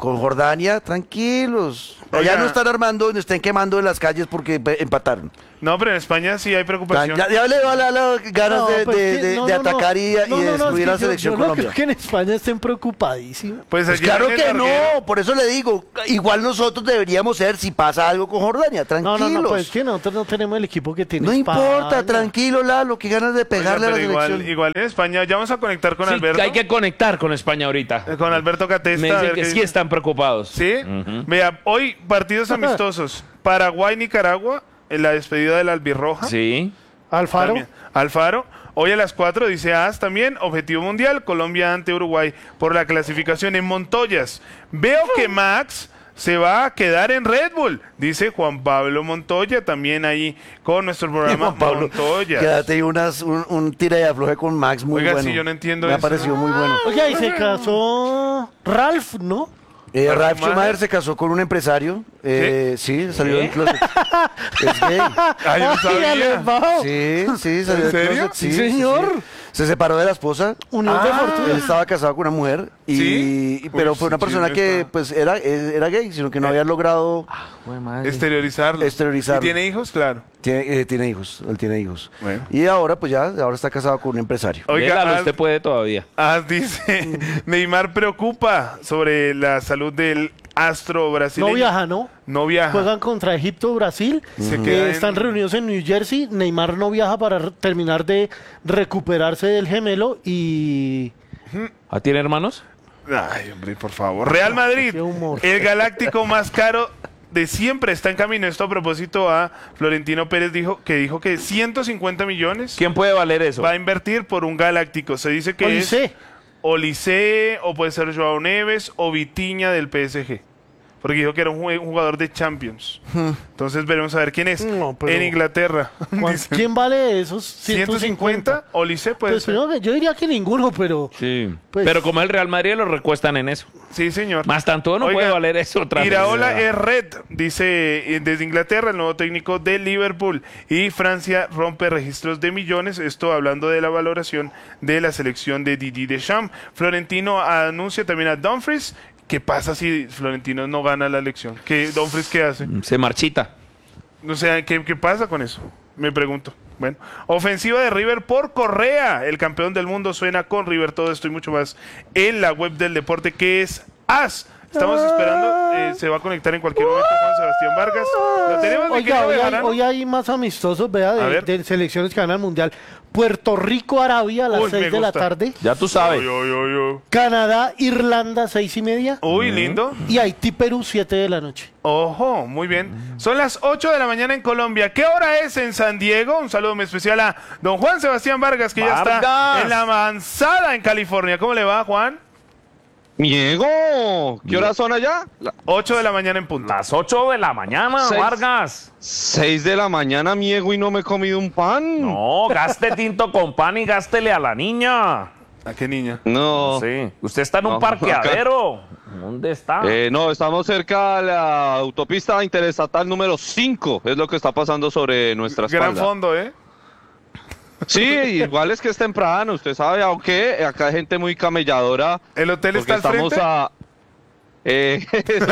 Speaker 3: con Jordania, tranquilos.
Speaker 2: Oiga.
Speaker 3: Allá no están armando, no estén quemando en las calles porque pe- empataron.
Speaker 2: No, pero en España sí hay preocupación.
Speaker 3: Ya, ya le va la, la ganas
Speaker 4: No,
Speaker 3: de,
Speaker 4: pues
Speaker 3: de-
Speaker 4: que-
Speaker 3: de-
Speaker 4: no,
Speaker 3: de
Speaker 4: no, no.
Speaker 3: atacar y, y
Speaker 4: No, no, no, es
Speaker 3: destruir
Speaker 4: que
Speaker 3: la
Speaker 4: yo-
Speaker 3: selección
Speaker 4: yo no
Speaker 3: Colombia.
Speaker 4: creo que en España estén preocupadísimos.
Speaker 2: Pues,
Speaker 3: Pues
Speaker 2: allí
Speaker 3: claro
Speaker 2: en el
Speaker 3: que
Speaker 2: larguero-
Speaker 3: no, por eso le digo, igual nosotros deberíamos ser si pasa algo con Jordania,
Speaker 4: No,
Speaker 3: tranquilos.
Speaker 4: no, no, pues es que nosotros no tenemos el equipo que tiene
Speaker 3: No importa,
Speaker 4: España.
Speaker 3: tranquilo, Lalo, que ganas de
Speaker 2: Oiga,
Speaker 3: pegarle
Speaker 2: pero
Speaker 3: a la
Speaker 2: igual,
Speaker 3: selección.
Speaker 2: igual en España, ya vamos a conectar con
Speaker 5: Sí,
Speaker 2: Alberto.
Speaker 5: hay que conectar con España ahorita.
Speaker 2: Eh, Con Alberto Catesta.
Speaker 5: Me
Speaker 2: a
Speaker 5: dicen
Speaker 2: ver
Speaker 5: que
Speaker 2: qué
Speaker 5: sí
Speaker 2: dice.
Speaker 5: están preocupados.
Speaker 2: ¿Sí?
Speaker 5: Ujú.
Speaker 2: Vea, hoy partidos amistosos. Paraguay, Nicaragua, en la despedida de la albirroja.
Speaker 5: Sí.
Speaker 4: Alfaro.
Speaker 2: También. Alfaro. Hoy a las cuatro dice A S también, objetivo mundial, Colombia ante Uruguay por la clasificación en Montoyas. Veo que Max se va a quedar en Red Bull, dice Juan Pablo Montoya, también ahí con nuestro programa
Speaker 3: Juan Pablo,
Speaker 2: Montoya.
Speaker 3: quédate ahí unas, un, un tira y afloje con Max muy
Speaker 2: Oiga,
Speaker 3: bueno.
Speaker 2: sí, yo no entiendo
Speaker 3: Me ha
Speaker 2: eso.
Speaker 3: parecido muy bueno.
Speaker 4: Oye, y se casó Ralph, ¿no?
Speaker 3: Eh,
Speaker 2: Ralph
Speaker 3: Ralph
Speaker 2: Schumacher
Speaker 3: Schumacher se casó con un empresario. Eh, sí, salió del closet. Es gay.
Speaker 2: Ay, yo no sabía.
Speaker 4: Alembao.
Speaker 3: Sí, sí, salió
Speaker 2: ¿En
Speaker 3: del
Speaker 2: serio?
Speaker 3: closet.
Speaker 4: Sí, señor.
Speaker 3: Se separó de la esposa.
Speaker 4: Unión de
Speaker 2: Ah.
Speaker 4: fortuna.
Speaker 3: Él estaba casado con una mujer. Y,
Speaker 2: ¿Sí?
Speaker 3: y- pero
Speaker 2: Uy,
Speaker 3: fue una
Speaker 2: sí,
Speaker 3: persona
Speaker 2: chisme
Speaker 3: que
Speaker 2: está.
Speaker 3: pues era, eh, era gay, sino que no había logrado.
Speaker 2: Exteriorizarlo.
Speaker 3: Exteriorizarlo.
Speaker 2: ¿Y tiene hijos? Claro.
Speaker 3: Tiene, eh, tiene hijos, él tiene hijos.
Speaker 2: Bueno.
Speaker 3: Y ahora, pues ya, ahora está casado con un empresario.
Speaker 2: Oiga,
Speaker 5: Lalo,
Speaker 2: Az-
Speaker 5: usted puede todavía.
Speaker 2: Az dice, Neymar preocupa sobre la salud del astro brasileño.
Speaker 4: No viaja, ¿no?
Speaker 2: No viaja.
Speaker 4: Juegan contra Egipto, Brasil.
Speaker 2: Se
Speaker 4: Eh,
Speaker 2: queda en-
Speaker 4: Están reunidos en New Jersey. Neymar no viaja para re- terminar de recuperarse del gemelo y...
Speaker 5: ¿Ah, tiene hermanos?
Speaker 2: Ay, hombre, por favor. Real Madrid,
Speaker 4: Qué humor.
Speaker 2: el galáctico más caro de siempre está en camino. Esto a propósito a Florentino Pérez, dijo que dijo que ciento cincuenta millones
Speaker 5: ¿Quién puede valer eso?
Speaker 2: va a invertir por un galáctico. Se dice que
Speaker 4: Olise.
Speaker 2: es Olise, o puede ser Joao Neves, o Vitinha del P S G. Porque dijo que era un jue- un jugador de Champions. Entonces veremos a ver quién es.
Speaker 4: No, pero-
Speaker 2: En Inglaterra.
Speaker 4: ¿Cuán-
Speaker 2: Dice,
Speaker 4: ¿Quién vale esos ciento cincuenta?
Speaker 2: ciento cincuenta, Olise puede
Speaker 4: Pues
Speaker 2: ser.
Speaker 4: primero que yo diría que ninguno, pero...
Speaker 5: Sí.
Speaker 4: Pues-
Speaker 5: Pero como el Real Madrid lo recuestan en eso.
Speaker 2: Sí, señor.
Speaker 5: Más tanto no
Speaker 2: Oiga,
Speaker 5: puede valer eso otra vez.
Speaker 2: Iraola es red, dice eh, desde Inglaterra, el nuevo técnico de Liverpool. Y Francia rompe registros de millones. Esto hablando de la valoración de la selección de Didier Deschamps. Florentino anuncia también a Dumfries. ¿Qué pasa si Florentino no gana la elección? ¿Qué, Dumfries qué hace?
Speaker 5: Se marchita.
Speaker 2: O sea, ¿qué, qué pasa con eso? Me pregunto. Bueno, ofensiva de River por Correa. El campeón del mundo suena con River. Todo esto y mucho más en la web del deporte, que es A S. Estamos esperando. eh, se va a conectar en cualquier momento Juan Sebastián Vargas. Lo tenemos de
Speaker 4: Oiga,
Speaker 2: que
Speaker 4: hoy hay,
Speaker 2: Bejarano.
Speaker 4: hoy hay más amistosos, vea,
Speaker 2: A
Speaker 4: de,
Speaker 2: ver.
Speaker 4: de selecciones que ganan el Mundial. Puerto Rico, Arabia a las
Speaker 2: Uy, me
Speaker 4: seis de la
Speaker 2: gusta.
Speaker 4: tarde.
Speaker 5: Ya tú sabes.
Speaker 2: Uy, uy, uy, uy.
Speaker 4: Canadá, Irlanda, seis y media.
Speaker 2: Uy, lindo.
Speaker 4: Y Haití, Perú, siete de la noche.
Speaker 2: Ojo, muy bien. Son las ocho de la mañana en Colombia. ¿Qué hora es en San Diego? Un saludo muy especial a don Juan Sebastián Vargas, que ya está
Speaker 5: Vargas.
Speaker 2: en la manzada en California. ¿Cómo le va, Juan?
Speaker 6: Miego, ¿qué horas son allá? La-
Speaker 2: ocho de la mañana en punto.
Speaker 5: Las ocho de la mañana,
Speaker 6: Seis.
Speaker 5: Vargas.
Speaker 6: Seis de la mañana, miego, y no me he comido un pan.
Speaker 5: No, gaste tinto con pan y gástele a la niña.
Speaker 2: ¿A qué niña?
Speaker 6: No.
Speaker 5: Sí. Usted está en un
Speaker 6: No,
Speaker 5: parqueadero. ¿Dónde está?
Speaker 6: Eh, no, estamos cerca de la autopista interestatal número cinco. Es lo que está pasando sobre nuestra
Speaker 2: Gran
Speaker 6: espalda.
Speaker 2: fondo, ¿eh?
Speaker 6: Sí, igual es que es temprano, usted sabe, aunque acá hay gente muy camelladora.
Speaker 2: ¿El hotel
Speaker 6: Porque
Speaker 2: está al
Speaker 6: estamos
Speaker 2: frente?
Speaker 6: a... Eh,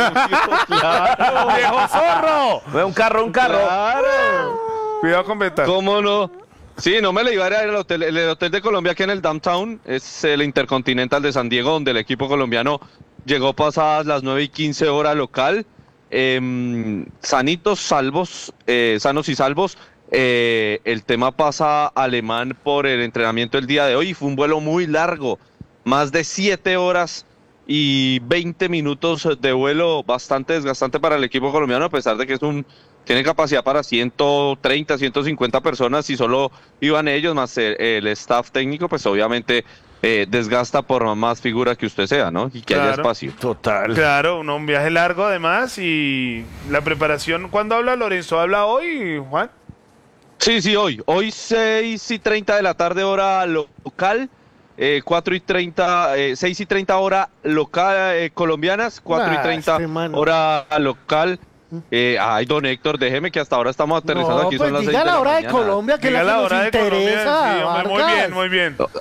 Speaker 6: claro,
Speaker 5: ¡Viejo zorro! Ve un carro, un carro.
Speaker 6: claro.
Speaker 2: Cuidado con Betal.
Speaker 6: ¿Cómo no? Sí, no me le iba a ir al hotel. El, el hotel de Colombia aquí en el Downtown es el Intercontinental de San Diego, donde el equipo colombiano llegó pasadas las nueve y quince hora local. Em, sanitos, salvos, eh, sanos y salvos. Eh, el tema pasa alemán por el entrenamiento el día de hoy. Fue un vuelo muy largo, más de siete horas y veinte minutos de vuelo, bastante desgastante para el equipo colombiano, a pesar de que es un tiene capacidad para ciento treinta, ciento cincuenta personas y solo iban ellos más el, el staff técnico, pues obviamente eh, desgasta por más figura que usted sea, ¿no? Y que haya
Speaker 2: Claro.
Speaker 6: espacio.
Speaker 3: Total.
Speaker 2: Claro, un, un viaje largo además y la preparación. ¿Cuándo habla Lorenzo? ¿Habla hoy, Juan?
Speaker 6: Sí, sí, hoy. Hoy seis y treinta de la tarde hora local, eh, cuatro y treinta, eh, seis y treinta hora local eh, colombianas, cuatro y
Speaker 4: Ah,
Speaker 6: treinta
Speaker 4: este man.
Speaker 6: hora local. Eh, ay, don Héctor, déjeme que hasta ahora estamos aterrizando
Speaker 4: No,
Speaker 6: aquí,
Speaker 4: pues
Speaker 6: son las seis
Speaker 4: diga
Speaker 6: de
Speaker 4: la
Speaker 6: la
Speaker 4: hora de
Speaker 6: mañana.
Speaker 4: Colombia, que es
Speaker 2: Diga
Speaker 4: la que
Speaker 2: la
Speaker 4: nos
Speaker 2: hora de Colombia.
Speaker 4: interesa,
Speaker 2: Sí, hombre, muy
Speaker 4: Vargas.
Speaker 2: bien, muy bien.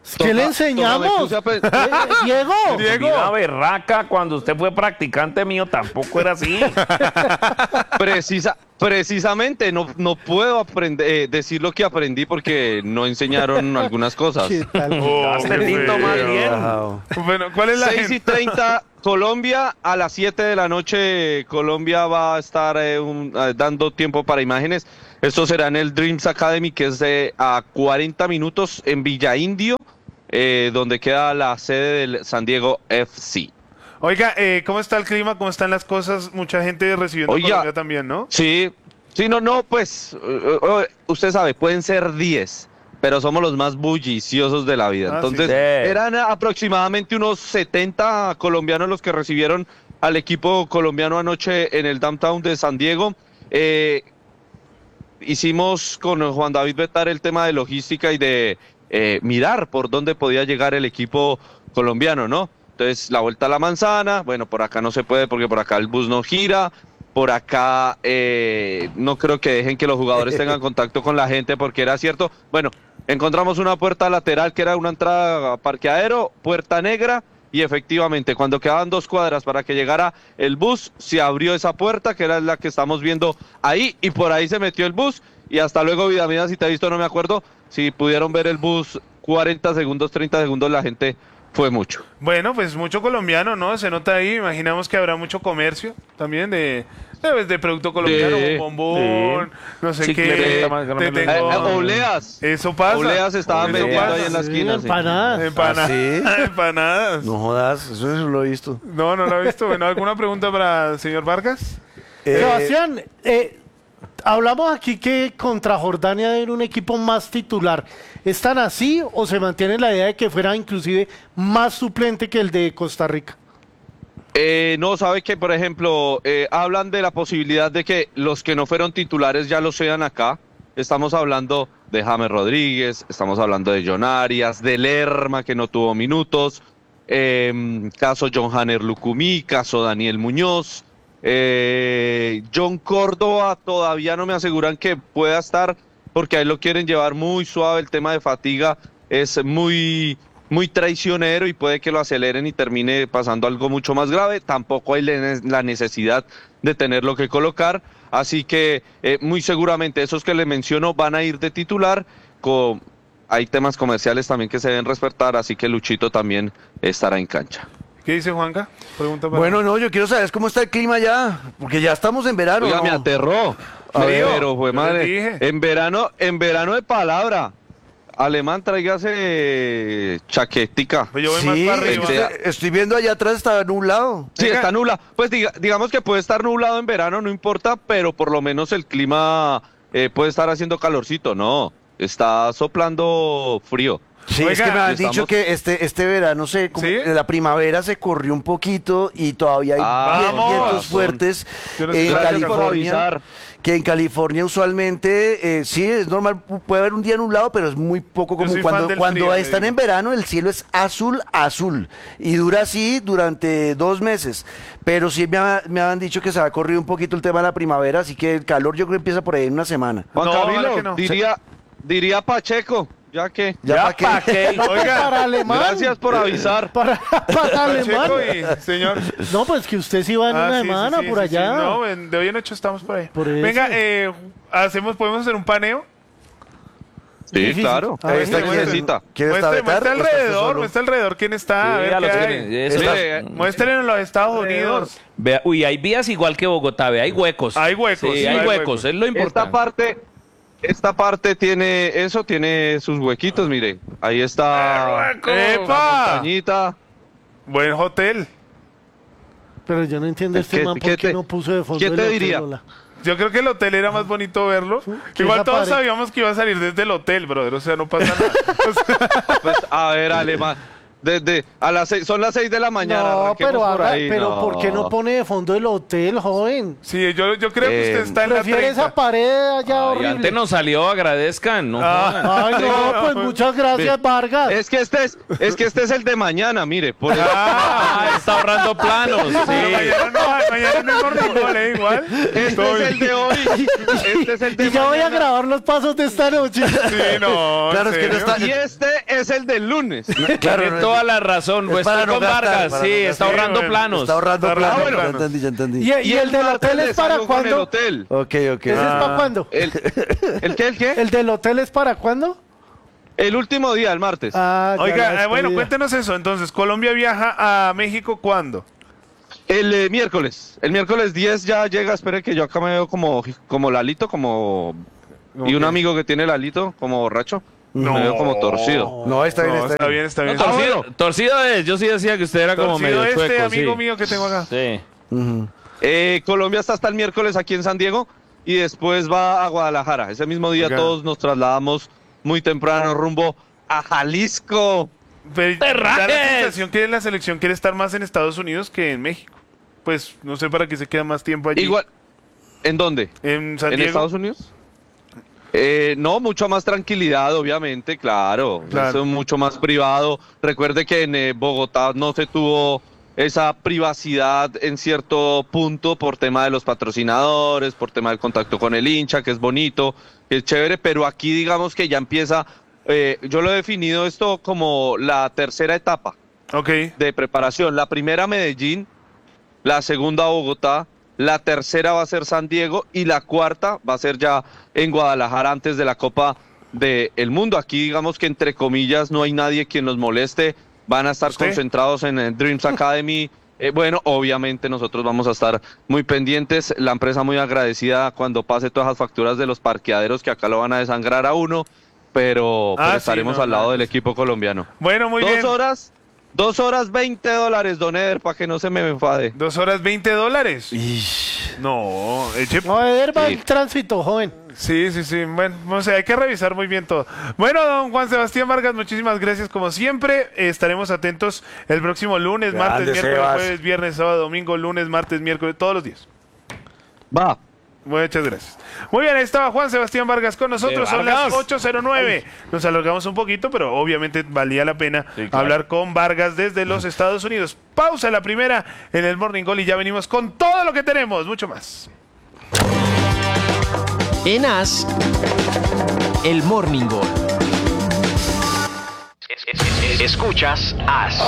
Speaker 4: ¿Qué le
Speaker 6: Toca-
Speaker 4: enseñamos?
Speaker 6: toca me puse a pe-
Speaker 4: Eh, Diego.
Speaker 5: Vida berraca, cuando usted fue practicante mío tampoco era así.
Speaker 6: Precisa, precisamente, no, no puedo aprender, eh, decir lo que aprendí porque no enseñaron algunas cosas.
Speaker 4: ¿Qué tal?
Speaker 2: Oh,
Speaker 5: Hazte
Speaker 2: qué
Speaker 5: tinto más
Speaker 2: feo.
Speaker 5: bien.
Speaker 3: Wow.
Speaker 2: Bueno, ¿cuál es la
Speaker 6: seis y
Speaker 2: gente?
Speaker 6: treinta Colombia, a las siete de la noche Colombia va a estar eh, un- eh, dando tiempo para imágenes. Esto será en el Dreams Academy, que es de, a cuarenta minutos en Villa Indio, eh, donde queda la sede del San Diego F C.
Speaker 2: Oiga, eh, ¿cómo está el clima? ¿Cómo están las cosas? Mucha gente recibiendo
Speaker 6: Oiga.
Speaker 2: Colombia también, ¿no?
Speaker 6: Sí, sí, no, no, pues eh, eh, usted sabe, pueden ser diez, pero somos los más bulliciosos de la vida.
Speaker 2: Ah,
Speaker 6: Entonces,
Speaker 5: sí.
Speaker 6: eran aproximadamente unos setenta colombianos los que recibieron al equipo colombiano anoche en el downtown de San Diego. Eh, hicimos con Juan David Betar el tema de logística y de eh, mirar por dónde podía llegar el equipo colombiano, ¿no? Entonces, la vuelta a la manzana, bueno, por acá no se puede porque por acá el bus no gira, por acá eh, no creo que dejen que los jugadores tengan contacto con la gente porque era cierto, bueno, encontramos una puerta lateral que era una entrada a parqueadero, puerta negra, y efectivamente, cuando quedaban dos cuadras para que llegara el bus, se abrió esa puerta, que era la que estamos viendo ahí, y por ahí se metió el bus, y hasta luego, vida mía, si te he visto no me acuerdo, si pudieron ver el bus cuarenta segundos, treinta segundos, la gente fue mucho.
Speaker 2: Bueno, pues mucho colombiano, ¿no? Se nota ahí. Imaginamos que habrá mucho comercio también de, de, de producto colombiano,
Speaker 6: Sí,
Speaker 2: bombón, no sé
Speaker 5: Chicle,
Speaker 2: qué.
Speaker 5: está más grande.
Speaker 2: te
Speaker 6: Eh,
Speaker 2: tengo-
Speaker 6: eh, Obleas.
Speaker 2: Eso pasa.
Speaker 6: Obleas estaban
Speaker 2: Eso
Speaker 6: vendiendo
Speaker 2: pasa.
Speaker 6: ahí en la
Speaker 4: Sí,
Speaker 6: esquina. sí.
Speaker 4: empanadas.
Speaker 2: Empanadas.
Speaker 3: ¿Ah, sí?
Speaker 2: Empanadas. No.
Speaker 3: No jodas, eso, eso lo he visto.
Speaker 2: no, lo he visto. Bueno, ¿alguna pregunta para el señor Vargas?
Speaker 3: Eh,
Speaker 4: Sebastián, eh, hablamos aquí que contra Jordania era un equipo más titular. ¿Están así o se mantiene la idea de que fuera inclusive más suplente que el de Costa Rica?
Speaker 6: Eh, no, sabe que, por ejemplo, eh, hablan de la posibilidad de que los que no fueron titulares ya lo sean acá. Estamos hablando de James Rodríguez, estamos hablando de John Arias, de Lerma, que no tuvo minutos, eh, caso John Hanner Lucumí, caso Daniel Muñoz, eh, John Córdoba, todavía no me aseguran que pueda estar, porque ahí lo quieren llevar muy suave, el tema de fatiga es muy... muy traicionero y puede que lo aceleren y termine pasando algo mucho más grave. Tampoco hay le- la necesidad de tenerlo que colocar, así que eh, muy seguramente esos que le menciono van a ir de titular. Con... Hay temas comerciales también que se deben respetar, así que Luchito también estará en cancha.
Speaker 2: ¿Qué dice Juanca? Pregunta para...
Speaker 3: Bueno, no, yo quiero saber cómo está el clima ya, porque ya estamos en verano.
Speaker 6: Oiga,
Speaker 3: ¿no?
Speaker 6: me aterró.
Speaker 3: A ver,
Speaker 6: Pero fue
Speaker 2: yo les
Speaker 6: madre.
Speaker 2: dije.
Speaker 6: En verano, en verano de palabra. Alemán, tráigase chaquetica.
Speaker 2: Pues yo voy
Speaker 3: Sí,
Speaker 2: más para
Speaker 3: es
Speaker 2: arriba.
Speaker 3: que estoy, estoy viendo allá atrás, está nublado.
Speaker 6: Sí,
Speaker 2: Venga.
Speaker 6: está nubla. Pues diga- digamos que puede estar nublado en verano, no importa, pero por lo menos el clima eh, puede estar haciendo calorcito. No, está soplando frío.
Speaker 3: Sí,
Speaker 2: Oiga,
Speaker 3: es que me han
Speaker 6: estamos-
Speaker 3: dicho que este, este verano, se, como-
Speaker 2: ¿Sí?
Speaker 3: la primavera se corrió un poquito y todavía hay
Speaker 6: Ah,
Speaker 3: vien-
Speaker 2: vamos.
Speaker 3: vientos fuertes
Speaker 2: Yo no sé.
Speaker 3: en
Speaker 6: Gracias por
Speaker 3: California.
Speaker 6: avisar.
Speaker 3: Que en California usualmente, eh, sí, es normal, pu- puede haber un día nublado, pero es muy poco
Speaker 2: Yo
Speaker 3: como
Speaker 2: soy fan
Speaker 3: cuando,
Speaker 2: del
Speaker 3: cuando
Speaker 2: frío, le
Speaker 3: están
Speaker 2: digo.
Speaker 3: en verano, el cielo es azul, azul. Y dura así durante dos meses. Pero sí me, ha- me han dicho que se ha corrido un poquito el tema de la primavera, así que el calor yo creo que empieza por ahí en una semana.
Speaker 6: Juan
Speaker 2: No,
Speaker 6: Camilo,
Speaker 2: ojalá que no.
Speaker 6: diría, diría Pacheco, ya que.
Speaker 3: Ya,
Speaker 5: Ya
Speaker 3: pa' qué.
Speaker 5: pa' qué.
Speaker 2: Oiga,
Speaker 4: Para alemán.
Speaker 6: Gracias por avisar.
Speaker 4: Para, para alemán.
Speaker 2: Pacheco y señor.
Speaker 4: No, pues que usted sí va en
Speaker 2: Ah,
Speaker 4: una
Speaker 2: sí, sí,
Speaker 4: semana
Speaker 2: sí,
Speaker 4: por
Speaker 2: sí,
Speaker 4: allá.
Speaker 2: sí. No, en- de hoy en ocho estamos por ahí.
Speaker 4: Por eso.
Speaker 2: Venga, eh, hacemos, podemos hacer un paneo.
Speaker 6: Sí,
Speaker 4: Difícil.
Speaker 6: claro.
Speaker 4: A ver,
Speaker 6: Esta
Speaker 2: muestre,
Speaker 6: necesita.
Speaker 3: ¿Quién está
Speaker 2: Muestre, muestre
Speaker 3: Betar? ¿O está usted
Speaker 2: alrededor,
Speaker 3: solo?
Speaker 2: muestre alrededor quién está. a
Speaker 5: Sí,
Speaker 2: ver
Speaker 5: a los
Speaker 2: qué
Speaker 5: que
Speaker 2: hay.
Speaker 5: tienen- eso
Speaker 6: Mire,
Speaker 5: está-
Speaker 2: Muestren en los Estados Unidos.
Speaker 5: Vea, uy, hay vías igual que Bogotá, ve, hay huecos.
Speaker 2: Hay huecos,
Speaker 5: Sí,
Speaker 2: sí,
Speaker 5: hay
Speaker 2: hay
Speaker 5: huecos,
Speaker 2: huecos.
Speaker 5: es lo
Speaker 6: Esta
Speaker 5: importante.
Speaker 6: parte, esta parte tiene eso, tiene sus huequitos, mire. Ahí está la
Speaker 2: ¡Epa!
Speaker 6: montañita.
Speaker 2: Buen hotel.
Speaker 4: Pero yo no entiendo este
Speaker 6: ¿Qué-
Speaker 4: man por
Speaker 6: qué
Speaker 4: qué
Speaker 6: te-
Speaker 4: no puso de fondo
Speaker 6: qué
Speaker 4: el
Speaker 6: te
Speaker 4: hotel,
Speaker 6: diría?
Speaker 4: hola.
Speaker 2: Yo creo que el hotel era más bonito verlo.
Speaker 4: que
Speaker 2: Igual
Speaker 4: esa
Speaker 2: todos
Speaker 4: pared-
Speaker 2: sabíamos que iba a salir desde el hotel, brother. O sea, no pasa nada. O sea,
Speaker 6: Pues, a ver, Alemán. Desde a las seis, son las seis de la mañana.
Speaker 4: No,
Speaker 6: arranquemos
Speaker 4: pero,
Speaker 6: por
Speaker 4: haga-
Speaker 6: ahí,
Speaker 4: pero
Speaker 6: no.
Speaker 4: ¿por qué no pone de fondo el hotel, joven?
Speaker 2: Sí, yo, yo creo que usted
Speaker 6: Eh,
Speaker 2: está en la
Speaker 4: Prefiere
Speaker 2: treinta.
Speaker 4: esa pared allá
Speaker 5: Y
Speaker 4: horrible.
Speaker 5: antes nos salió, agradezcan, ¿no?
Speaker 2: Ah.
Speaker 4: Ay, no, pues muchas gracias, Vargas.
Speaker 6: Es que este es, es que este es el de mañana, mire. Por el-
Speaker 5: Ah, está ahorrando planos,
Speaker 2: Pero
Speaker 5: sí.
Speaker 2: mañana no, mañana no es Morning Call, ¿eh? Igual.
Speaker 6: Este es el de hoy. Este es el de
Speaker 4: Y ya voy a
Speaker 6: mañana.
Speaker 4: grabar los pasos de esta noche.
Speaker 2: Sí, no.
Speaker 3: Claro,
Speaker 2: ¿en
Speaker 3: es que no
Speaker 2: serio?
Speaker 3: está-
Speaker 6: Y este es el del lunes.
Speaker 3: Claro,
Speaker 5: Tiene
Speaker 3: no,
Speaker 5: toda la razón,
Speaker 3: es
Speaker 5: pues
Speaker 3: para
Speaker 5: estoy
Speaker 3: no
Speaker 5: con
Speaker 3: gastar,
Speaker 5: Vargas,
Speaker 3: para
Speaker 5: sí,
Speaker 3: no gastar.
Speaker 5: está ahorrando
Speaker 2: Bueno,
Speaker 5: planos.
Speaker 3: Está ahorrando
Speaker 2: Está
Speaker 3: planos.
Speaker 2: ahorrando
Speaker 3: Ya
Speaker 2: planos.
Speaker 3: entendí, ya entendí.
Speaker 4: ¿Y, y el del
Speaker 6: martes
Speaker 4: hotel
Speaker 6: le
Speaker 4: es para
Speaker 6: salgo con el
Speaker 4: cuándo?
Speaker 6: hotel.
Speaker 3: Ok, ok.
Speaker 4: ¿Ese es
Speaker 3: Ah.
Speaker 4: para cuándo?
Speaker 6: El, ¿El qué? ¿El qué?
Speaker 4: ¿El del hotel es para cuándo?
Speaker 6: El último día, el martes.
Speaker 4: Ah, ya la
Speaker 2: Oiga, eh, bueno,
Speaker 4: despedida.
Speaker 2: cuéntenos eso. Entonces, ¿Colombia viaja a México cuándo?
Speaker 6: El eh, miércoles. El miércoles diez ya llega. Espere que yo acá me veo como, como Lalito, como... Y un
Speaker 2: Ok.
Speaker 6: amigo que tiene Lalito, como borracho. Me veo como torcido.
Speaker 3: No, está bien,
Speaker 2: No,
Speaker 3: está,
Speaker 2: está
Speaker 3: bien.
Speaker 2: bien, está
Speaker 5: No,
Speaker 2: bien.
Speaker 5: torcido, torcido es, yo sí decía que usted era como
Speaker 2: Torcido
Speaker 5: medio
Speaker 2: este
Speaker 5: chueco,
Speaker 2: amigo
Speaker 5: sí.
Speaker 2: mío que tengo acá.
Speaker 5: Sí.
Speaker 3: Ujú.
Speaker 6: Eh, Colombia está hasta el miércoles aquí en San Diego y después va a Guadalajara. Ese mismo día
Speaker 2: Oiga.
Speaker 6: todos nos trasladamos muy temprano rumbo a Jalisco.
Speaker 2: Pero da la
Speaker 5: ¡Terrajes!
Speaker 2: sensación que la selección quiere estar más en Estados Unidos que en México. Pues no sé para qué se queda más tiempo allí.
Speaker 6: Igual, ¿en dónde?
Speaker 2: En San
Speaker 6: ¿En
Speaker 2: Diego.
Speaker 6: Estados Unidos? Eh, no, mucha más tranquilidad, obviamente, claro.
Speaker 2: Claro.
Speaker 6: Eso es mucho más privado. Recuerde que en eh, Bogotá no se tuvo esa privacidad en cierto punto por tema de los patrocinadores, por tema del contacto con el hincha, que es bonito, que es chévere, pero aquí digamos que ya empieza, eh, yo lo he definido esto como la tercera etapa
Speaker 2: Ok.
Speaker 6: de preparación. La primera Medellín, la segunda Bogotá, la tercera va a ser San Diego y la cuarta va a ser ya en Guadalajara antes de la Copa del Mundo. Aquí digamos que entre comillas no hay nadie quien los moleste, van a estar
Speaker 2: ¿Usted?
Speaker 6: concentrados en el Dreams Academy. Eh, bueno, obviamente nosotros vamos a estar muy pendientes, la empresa muy agradecida cuando pase todas las facturas de los parqueaderos que acá lo van a desangrar a uno, pero,
Speaker 2: Ah,
Speaker 6: pero
Speaker 2: sí,
Speaker 6: estaremos
Speaker 2: no,
Speaker 6: al lado
Speaker 2: no.
Speaker 6: del equipo colombiano.
Speaker 2: Bueno, muy
Speaker 6: Dos
Speaker 2: bien.
Speaker 6: horas, dos horas veinte dólares, don Eder, para que no se me enfade.
Speaker 2: Dos horas veinte dólares.
Speaker 3: Ish.
Speaker 2: No, eche...
Speaker 4: No, Eder va
Speaker 6: Sí.
Speaker 4: en tránsito, joven.
Speaker 2: Sí, sí, sí. Bueno, no sé, hay que revisar muy bien todo. Bueno, don Juan Sebastián Vargas, muchísimas gracias como siempre. Eh, estaremos atentos el próximo lunes,
Speaker 3: Grande,
Speaker 2: martes, miércoles,
Speaker 3: Sebas.
Speaker 2: jueves, viernes, sábado, domingo, lunes, martes, miércoles, todos los días.
Speaker 6: Va.
Speaker 2: Muchas gracias. Muy bien, ahí estaba Juan Sebastián Vargas con nosotros.
Speaker 5: De
Speaker 2: Son las
Speaker 5: Vargas.
Speaker 2: ocho cero nueve. Nos alargamos un poquito, pero obviamente valía la pena
Speaker 5: Sí, claro.
Speaker 2: hablar con Vargas desde los Estados Unidos. Pausa la primera en el Morning Call y ya venimos con todo lo que tenemos, mucho más.
Speaker 7: En As, el Morning Call. Escuchas As.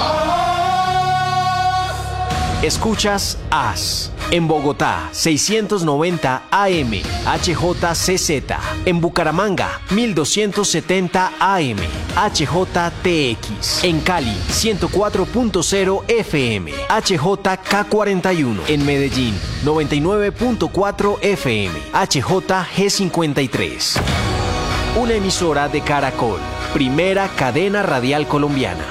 Speaker 7: Escuchas As. En Bogotá, seiscientos noventa A M, H J C Z. En Bucaramanga, mil doscientos setenta A M, H J T X. En Cali, ciento cuatro punto cero F M, H J K cuarenta y uno. En Medellín, noventa y nueve punto cuatro F M, H J G cincuenta y tres. Una emisora de Caracol, primera cadena radial colombiana.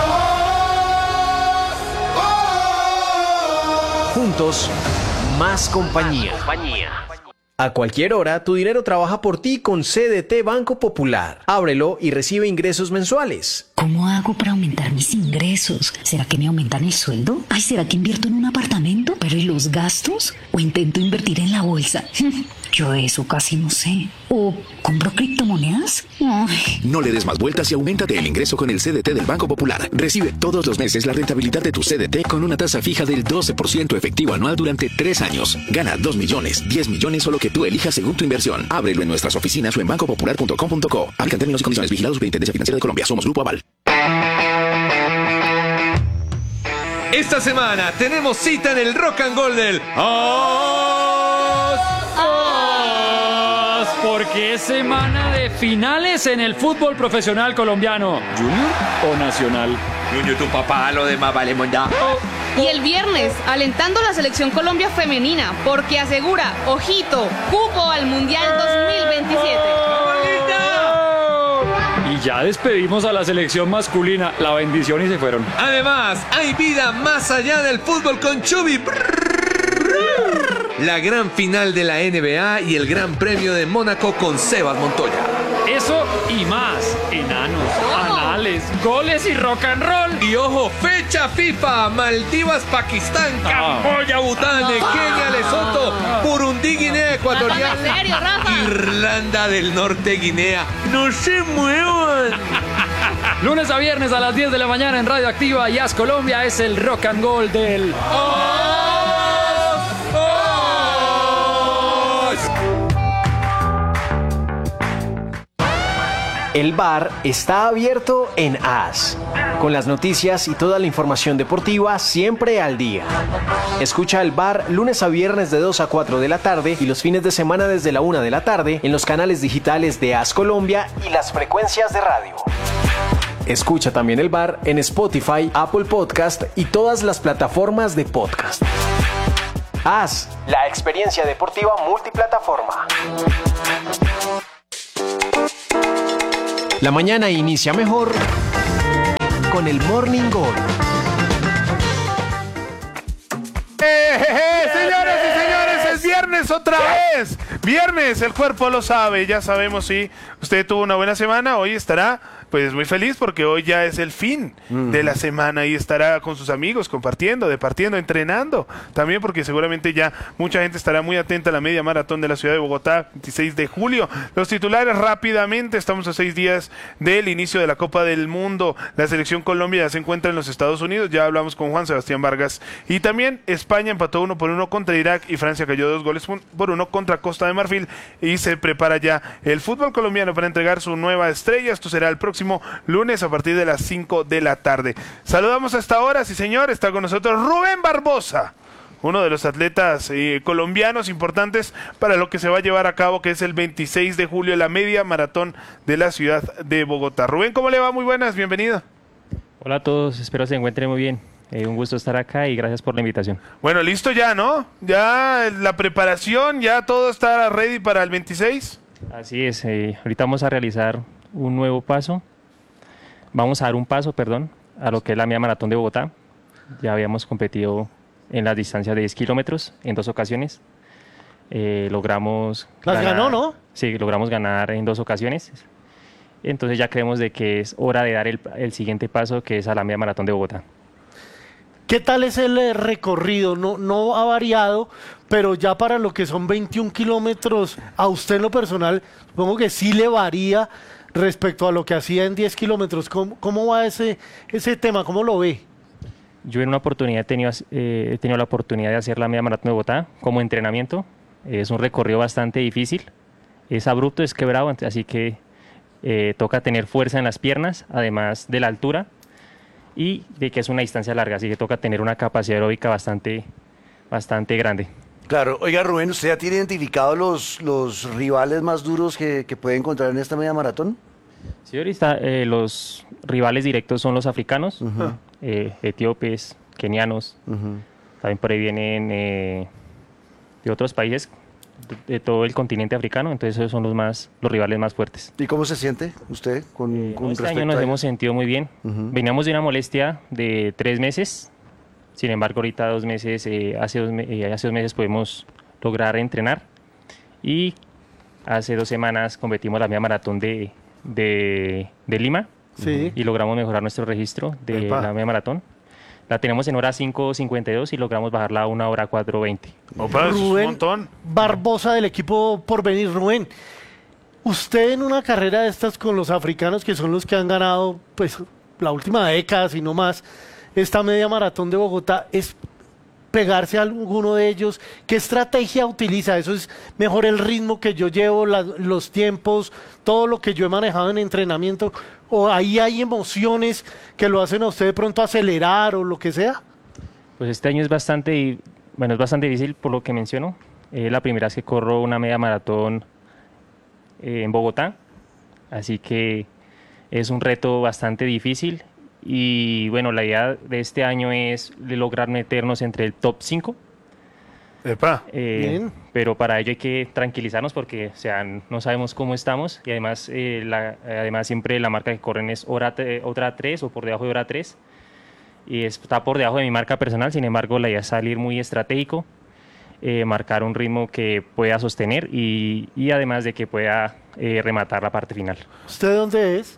Speaker 7: Juntos, más compañía. A cualquier hora, tu dinero trabaja por ti con C D T Banco Popular. Ábrelo y recibe ingresos mensuales.
Speaker 8: ¿Cómo hago para aumentar mis ingresos? ¿Será que me aumentan el sueldo? Ay, ¿será que invierto en un apartamento? ¿Pero y los gastos? ¿O intento invertir en la bolsa? Yo eso casi no sé. ¿O compro criptomonedas? Ay.
Speaker 9: No le des más vueltas y auméntate el ingreso con el C D T del Banco Popular. Recibe todos los meses la rentabilidad de tu C D T con una tasa fija del doce por ciento efectivo anual durante tres años. Gana dos millones, diez millones o lo que tú elijas según tu inversión. Ábrelo en nuestras oficinas o en banco popular punto com punto co. Aplican términos y condiciones. Vigilados Superintendencia Financiera de Colombia. Somos Grupo Aval.
Speaker 10: Esta semana tenemos cita en el Rock and Roll del As.
Speaker 11: As, porque es semana de finales en el fútbol profesional colombiano. ¿Junior o nacional?
Speaker 10: Junior, tu papá, lo demás vale mondá.
Speaker 12: Y el viernes, alentando a la selección Colombia femenina, porque asegura, ojito, cupo al Mundial dos mil veintisiete.
Speaker 11: Y ya despedimos a la selección masculina. La bendición y se fueron.
Speaker 10: Además, hay vida más allá del fútbol con Chubi. La gran final de la N B A y el Gran Premio de Mónaco con Sebas Montoya.
Speaker 11: Eso y más. Enanos, anales, finales, goles y rock and roll.
Speaker 10: Y ojo, fecha FIFA, Maldivas, Pakistán,
Speaker 11: Ah.
Speaker 10: Camboya, Bután, Kenia, Lesoto, Burundi, Guinea Ecuatorial,
Speaker 12: Rafa, ¿en serio, Rafa?
Speaker 10: Irlanda del Norte, Guinea. ¡No se muevan!
Speaker 11: Lunes a viernes a las diez de la mañana en Radio Activa y As Colombia es el rock and roll del...
Speaker 7: El bar está abierto en As, con las noticias y toda la información deportiva siempre al día. Escucha el bar lunes a viernes de dos a cuatro de la tarde y los fines de semana desde la una de la tarde en los canales digitales de As Colombia y las frecuencias de radio. Escucha también el bar en Spotify, Apple Podcast y todas las plataformas de podcast. As, la experiencia deportiva multiplataforma. La mañana inicia mejor con el Morning Gol.
Speaker 2: ¡Eh, je, je! Señoras y señores, es viernes otra vez. Viernes, el cuerpo lo sabe. Ya sabemos si usted tuvo una buena semana. Hoy estará pues muy feliz porque hoy ya es el fin mm. de la semana y estará con sus amigos compartiendo, departiendo, entrenando. También porque seguramente ya mucha gente estará muy atenta a la media maratón de la ciudad de Bogotá, veintiséis de julio. Los titulares rápidamente, estamos a seis días del inicio de la Copa del Mundo. La selección Colombia ya se encuentra en los Estados Unidos, ya hablamos con Juan Sebastián Vargas. Y también España empató uno por uno contra Irak y Francia cayó dos goles por uno contra Costa de Marfil y se prepara ya el fútbol colombiano para entregar su nueva estrella. Esto será el próximo lunes a partir de las cinco de la tarde. Saludamos a esta hora, sí señor, está con nosotros Rubén Barbosa, uno de los atletas eh, colombianos importantes para lo que se va a llevar a cabo, que es el veintiséis de julio, la media maratón de la ciudad de Bogotá. Rubén, ¿cómo le va? Muy buenas, bienvenido.
Speaker 13: Hola a todos, espero se encuentren muy bien. Eh, un gusto estar acá y gracias por la invitación.
Speaker 2: Bueno, listo ya, ¿no? Ya la preparación, ya todo está ready para el veintiséis.
Speaker 13: Así es, eh, ahorita vamos a realizar un nuevo paso. Vamos a dar un paso, perdón, a lo que es la media maratón de Bogotá. Ya habíamos competido en las distancias de diez kilómetros en dos ocasiones. Eh, logramos...
Speaker 4: Las
Speaker 13: ganar,
Speaker 4: ganó, ¿no?
Speaker 13: Sí, logramos ganar en dos ocasiones. Entonces ya creemos de que es hora de dar el, el siguiente paso, que es a la media maratón de Bogotá.
Speaker 4: ¿Qué tal es el eh, recorrido? No, no ha variado, pero ya para lo que son veintiún kilómetros, a usted en lo personal, supongo que sí le varía respecto a lo que hacía en diez kilómetros. ¿Cómo, cómo va ese, ese tema? ¿Cómo lo ve?
Speaker 13: Yo en una oportunidad he tenido, eh, he tenido la oportunidad de hacer la media maratón de Bogotá como entrenamiento. Es un recorrido bastante difícil, es abrupto, es quebrado, así que eh, toca tener fuerza en las piernas, además de la altura y de que es una distancia larga, así que toca tener una capacidad aeróbica bastante, bastante grande.
Speaker 3: Claro, oiga Rubén, ¿usted ya tiene identificados los, los rivales más duros que, que puede encontrar en esta media maratón?
Speaker 13: Sí, ahorita eh, los rivales directos son los africanos, uh-huh. eh, etíopes, kenianos, uh-huh. también por ahí vienen eh, de otros países de, de todo el continente africano, entonces esos son los más los rivales más fuertes.
Speaker 3: ¿Y cómo se siente usted con,
Speaker 13: eh,
Speaker 3: con
Speaker 13: este
Speaker 3: respecto
Speaker 13: año nos
Speaker 3: a...
Speaker 13: hemos sentido muy bien, uh-huh. veníamos de una molestia de tres meses, sin embargo ahorita dos meses, eh, hace, dos, eh, hace dos meses pudimos lograr entrenar y hace dos semanas competimos la media maratón de De, de Lima sí. y logramos mejorar nuestro registro de Epa. la media maratón. La tenemos en hora cinco cincuenta y dos y logramos bajarla a una hora cuatro veinte.
Speaker 4: Opa, Rubén un montón. Barbosa del equipo Porvenir. Rubén, usted en una carrera de estas con los africanos, que son los que han ganado pues la última década, si no más, esta media maratón de Bogotá, es pegarse a alguno de ellos. ¿Qué estrategia utiliza? ¿Eso es mejor el ritmo que yo llevo, la, los tiempos, todo lo que yo he manejado en entrenamiento? ¿O ahí hay emociones que lo hacen a usted de pronto acelerar o lo que sea?
Speaker 13: Pues este año es bastante, bueno, es bastante difícil por lo que menciono. Es eh, la primera vez que corro una media maratón eh, en Bogotá, así que es un reto bastante difícil. Y bueno, la idea de este año es lograr meternos entre el top cinco.
Speaker 2: Epa.
Speaker 13: Eh,
Speaker 4: Bien.
Speaker 13: Pero para ello hay que tranquilizarnos porque, o sea, no sabemos cómo estamos y además, eh, la, además siempre la marca que corren es hora, hora tres o por debajo de hora tres y está por debajo de mi marca personal. Sin embargo, la idea es salir muy estratégico, eh, marcar un ritmo que pueda sostener y, y además de que pueda eh, rematar la parte final.
Speaker 4: ¿Usted de dónde es?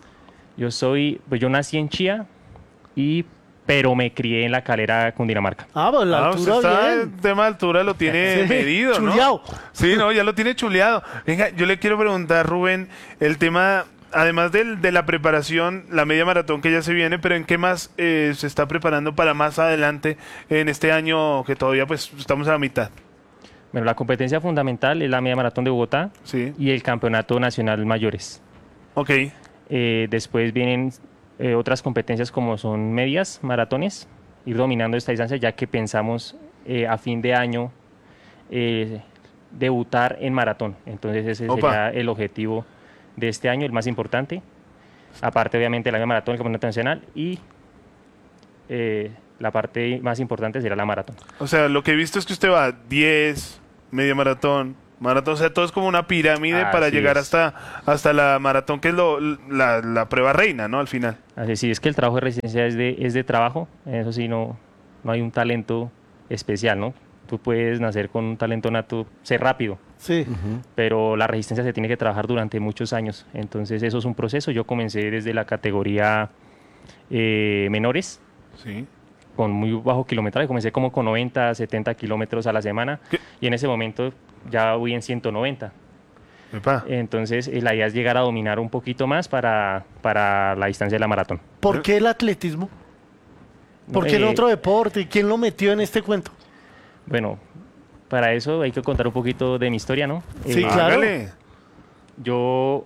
Speaker 13: Yo soy, pues yo nací en Chía, y, pero me crié en La Calera, Cundinamarca.
Speaker 4: Ah, pues la
Speaker 2: Ah,
Speaker 4: altura
Speaker 2: usted está,
Speaker 4: bien.
Speaker 2: el tema de altura lo tiene
Speaker 4: Sí,
Speaker 2: medido, ¿no?
Speaker 4: chuleado.
Speaker 2: Sí, no, ya lo tiene chuleado. Venga, yo le quiero preguntar, Rubén, el tema, además del, de la preparación, la media maratón que ya se viene, pero ¿en qué más eh, se está preparando para más adelante en este año que todavía pues estamos a la mitad?
Speaker 13: Bueno, la competencia fundamental es la media maratón de Bogotá
Speaker 2: Sí.
Speaker 13: y el campeonato nacional mayores.
Speaker 2: Ok.
Speaker 13: Eh, después vienen eh, otras competencias como son medias, maratones, ir dominando esta distancia, ya que pensamos eh, a fin de año eh, debutar en maratón. Entonces ese
Speaker 2: Opa.
Speaker 13: sería el objetivo de este año, el más importante. Aparte obviamente de la media maratón, el campeonato nacional, y eh, la parte más importante será la maratón.
Speaker 2: O sea, lo que he visto es que usted va diez, media maratón, maratón, o sea, todo es como una pirámide para
Speaker 13: Así
Speaker 2: llegar
Speaker 13: es.
Speaker 2: hasta, hasta la maratón, que es lo, la, la prueba reina, ¿no? Al final.
Speaker 13: Así sí, es que el trabajo de resistencia es de, es de trabajo, eso sí, no, no hay un talento especial, ¿no? Tú puedes nacer con un talento nato, ser rápido,
Speaker 4: Sí.
Speaker 13: pero la resistencia se tiene que trabajar durante muchos años, entonces eso es un proceso. Yo comencé desde la categoría eh, menores,
Speaker 2: Sí.
Speaker 13: con muy bajo kilometraje, comencé como con noventa, setenta kilómetros a la semana,
Speaker 2: ¿Qué?
Speaker 13: y en ese momento ya voy en ciento noventa.
Speaker 2: Epa.
Speaker 13: Entonces eh, la idea es llegar a dominar un poquito más para, para la distancia de la maratón.
Speaker 4: ¿Por qué el atletismo? ¿Por qué el
Speaker 13: Eh,
Speaker 4: otro deporte? ¿Quién lo metió en este cuento?
Speaker 13: Bueno, para eso hay que contar un poquito de mi historia, ¿no?
Speaker 4: Sí,
Speaker 13: Eh,
Speaker 4: claro.
Speaker 2: Hágale.
Speaker 13: Yo,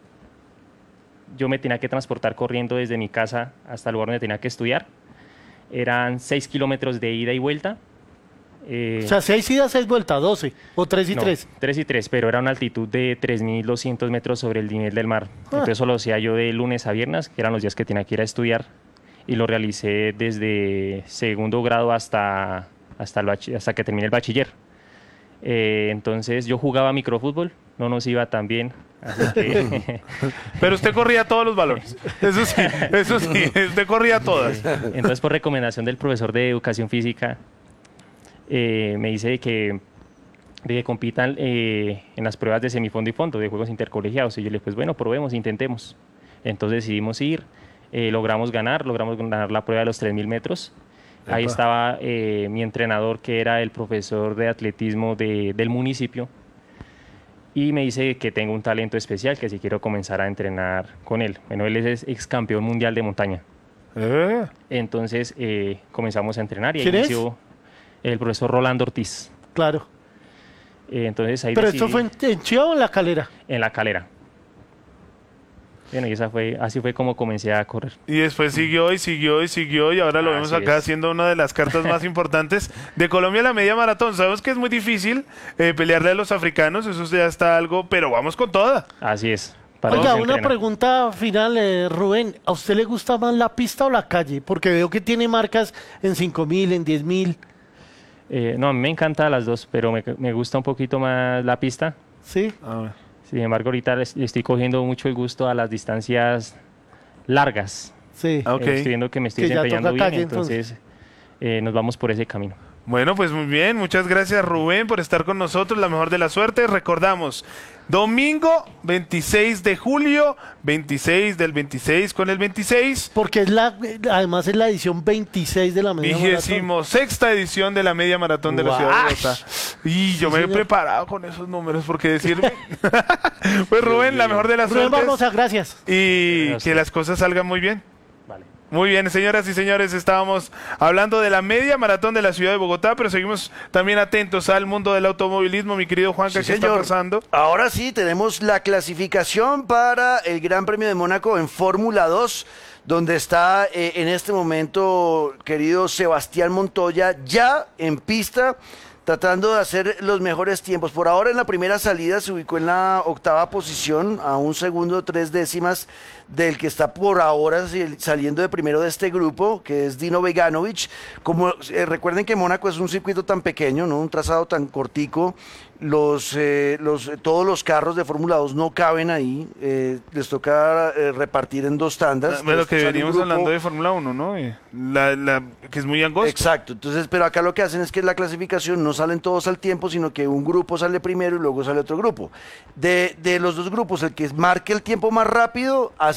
Speaker 13: yo me tenía que transportar corriendo desde mi casa hasta el lugar donde tenía que estudiar. Eran seis kilómetros de ida y vuelta. Eh,
Speaker 4: O sea, seis idas, seis vueltas, doce. O tres y
Speaker 13: no,
Speaker 4: tres.
Speaker 13: tres y tres, pero era una altitud de tres mil doscientos metros sobre el nivel del mar.
Speaker 4: Ah.
Speaker 13: Entonces eso lo hacía yo de lunes a viernes, que eran los días que tenía que ir a estudiar. Y lo realicé desde segundo grado hasta, hasta, el bachi- hasta que terminé el bachiller. Eh, entonces yo jugaba microfútbol, no nos iba tan bien. Así que
Speaker 2: Pero usted corría todos los balones. Eso sí, eso sí, usted corría todas.
Speaker 13: entonces por recomendación del profesor de educación física, eh, me dice que, de que compitan eh, en las pruebas de semifondo y fondo de juegos intercolegiados. Y yo le dije, pues bueno, probemos, intentemos. Entonces decidimos ir, eh, logramos ganar, logramos ganar la prueba de los tres mil metros. Ahí
Speaker 2: Epa.
Speaker 13: estaba eh, mi entrenador, que era el profesor de atletismo de- del municipio, y me dice que tengo un talento especial, que si quiero comenzar a entrenar con él. Bueno, él es ex campeón mundial de montaña.
Speaker 2: Eh.
Speaker 13: Entonces eh, comenzamos a entrenar y ahí
Speaker 4: ¿Quién es?
Speaker 13: inició el profesor Rolando Ortiz.
Speaker 4: Claro.
Speaker 13: Eh, entonces ahí
Speaker 4: ¿Pero
Speaker 13: decidí,
Speaker 4: esto fue en, en Chía o en La Calera?
Speaker 13: en La Calera. Bueno, y esa fue, así fue como comencé a correr.
Speaker 2: Y después siguió y siguió y siguió y ahora lo vemos
Speaker 13: Así
Speaker 2: acá
Speaker 13: es.
Speaker 2: haciendo una de las cartas más importantes de Colombia, la media maratón. Sabemos que es muy difícil eh, pelearle a los africanos, eso ya está algo, pero vamos con toda.
Speaker 13: Así es. para
Speaker 4: Oiga,
Speaker 13: eso se
Speaker 4: una
Speaker 13: entrena.
Speaker 4: pregunta final, eh, Rubén. ¿A usted le gusta más la pista o la calle? Porque veo que tiene marcas en cinco mil, en diez mil.
Speaker 13: Eh, no, a mí me encanta las dos, pero me, me gusta un poquito más la pista.
Speaker 4: ¿Sí?
Speaker 13: Sin embargo, ahorita le le estoy cogiendo mucho el gusto a las distancias largas.
Speaker 4: Sí.
Speaker 2: Ok.
Speaker 13: Eh, estoy viendo que me estoy
Speaker 4: Que ya
Speaker 13: desempeñando
Speaker 4: toca
Speaker 13: bien,
Speaker 4: calle,
Speaker 13: entonces eh, nos vamos por ese camino.
Speaker 2: Bueno, pues muy bien, muchas gracias Rubén por estar con nosotros, la mejor de la suerte. Recordamos, domingo veintiséis de julio, veintiséis del veintiséis con el veintiséis.
Speaker 4: Porque es la, además es la edición veintiséis de la media maratón.
Speaker 2: Vigésimo sexta edición de la media maratón de la ciudad de Bogotá. Y yo
Speaker 4: Sí,
Speaker 2: me he
Speaker 4: señor.
Speaker 2: preparado con esos números porque decirme. Pues Rubén, la mejor de las
Speaker 4: Rubén
Speaker 2: suertes.
Speaker 4: Barbosa, gracias.
Speaker 2: Y
Speaker 13: Gracias.
Speaker 2: que las cosas salgan muy bien.
Speaker 13: Vale.
Speaker 2: Muy bien, señoras y señores, estábamos hablando de la media maratón de la ciudad de Bogotá, pero seguimos también atentos al mundo del automovilismo, mi querido Juanca,
Speaker 3: Sí,
Speaker 2: ¿qué está
Speaker 3: señor.
Speaker 2: pasando?
Speaker 3: Ahora sí, tenemos la clasificación para el Gran Premio de Mónaco en Fórmula dos, donde está eh, en este momento, querido Sebastián Montoya, ya en pista, tratando de hacer los mejores tiempos. Por ahora, en la primera salida se ubicó en la octava posición, a un segundo, tres décimas del que está por ahora si- saliendo de primero de este grupo, que es Dino Beganovic. Como eh, recuerden que Mónaco es un circuito tan pequeño, ¿no? Un trazado tan cortico, los, eh, los, todos los carros de Fórmula dos no caben ahí, eh, les toca eh, repartir en dos tandas.
Speaker 2: Bueno,
Speaker 3: Entonces,
Speaker 2: que
Speaker 3: sale un
Speaker 2: veníamos
Speaker 3: grupo-
Speaker 2: hablando de Fórmula uno, ¿no? Eh, La, la, que es muy angosto.
Speaker 3: Exacto, entonces, pero acá lo que hacen es que en la clasificación no salen todos al tiempo, sino que un grupo sale primero y luego sale otro grupo. De, de los dos grupos, el que marque el tiempo más rápido hace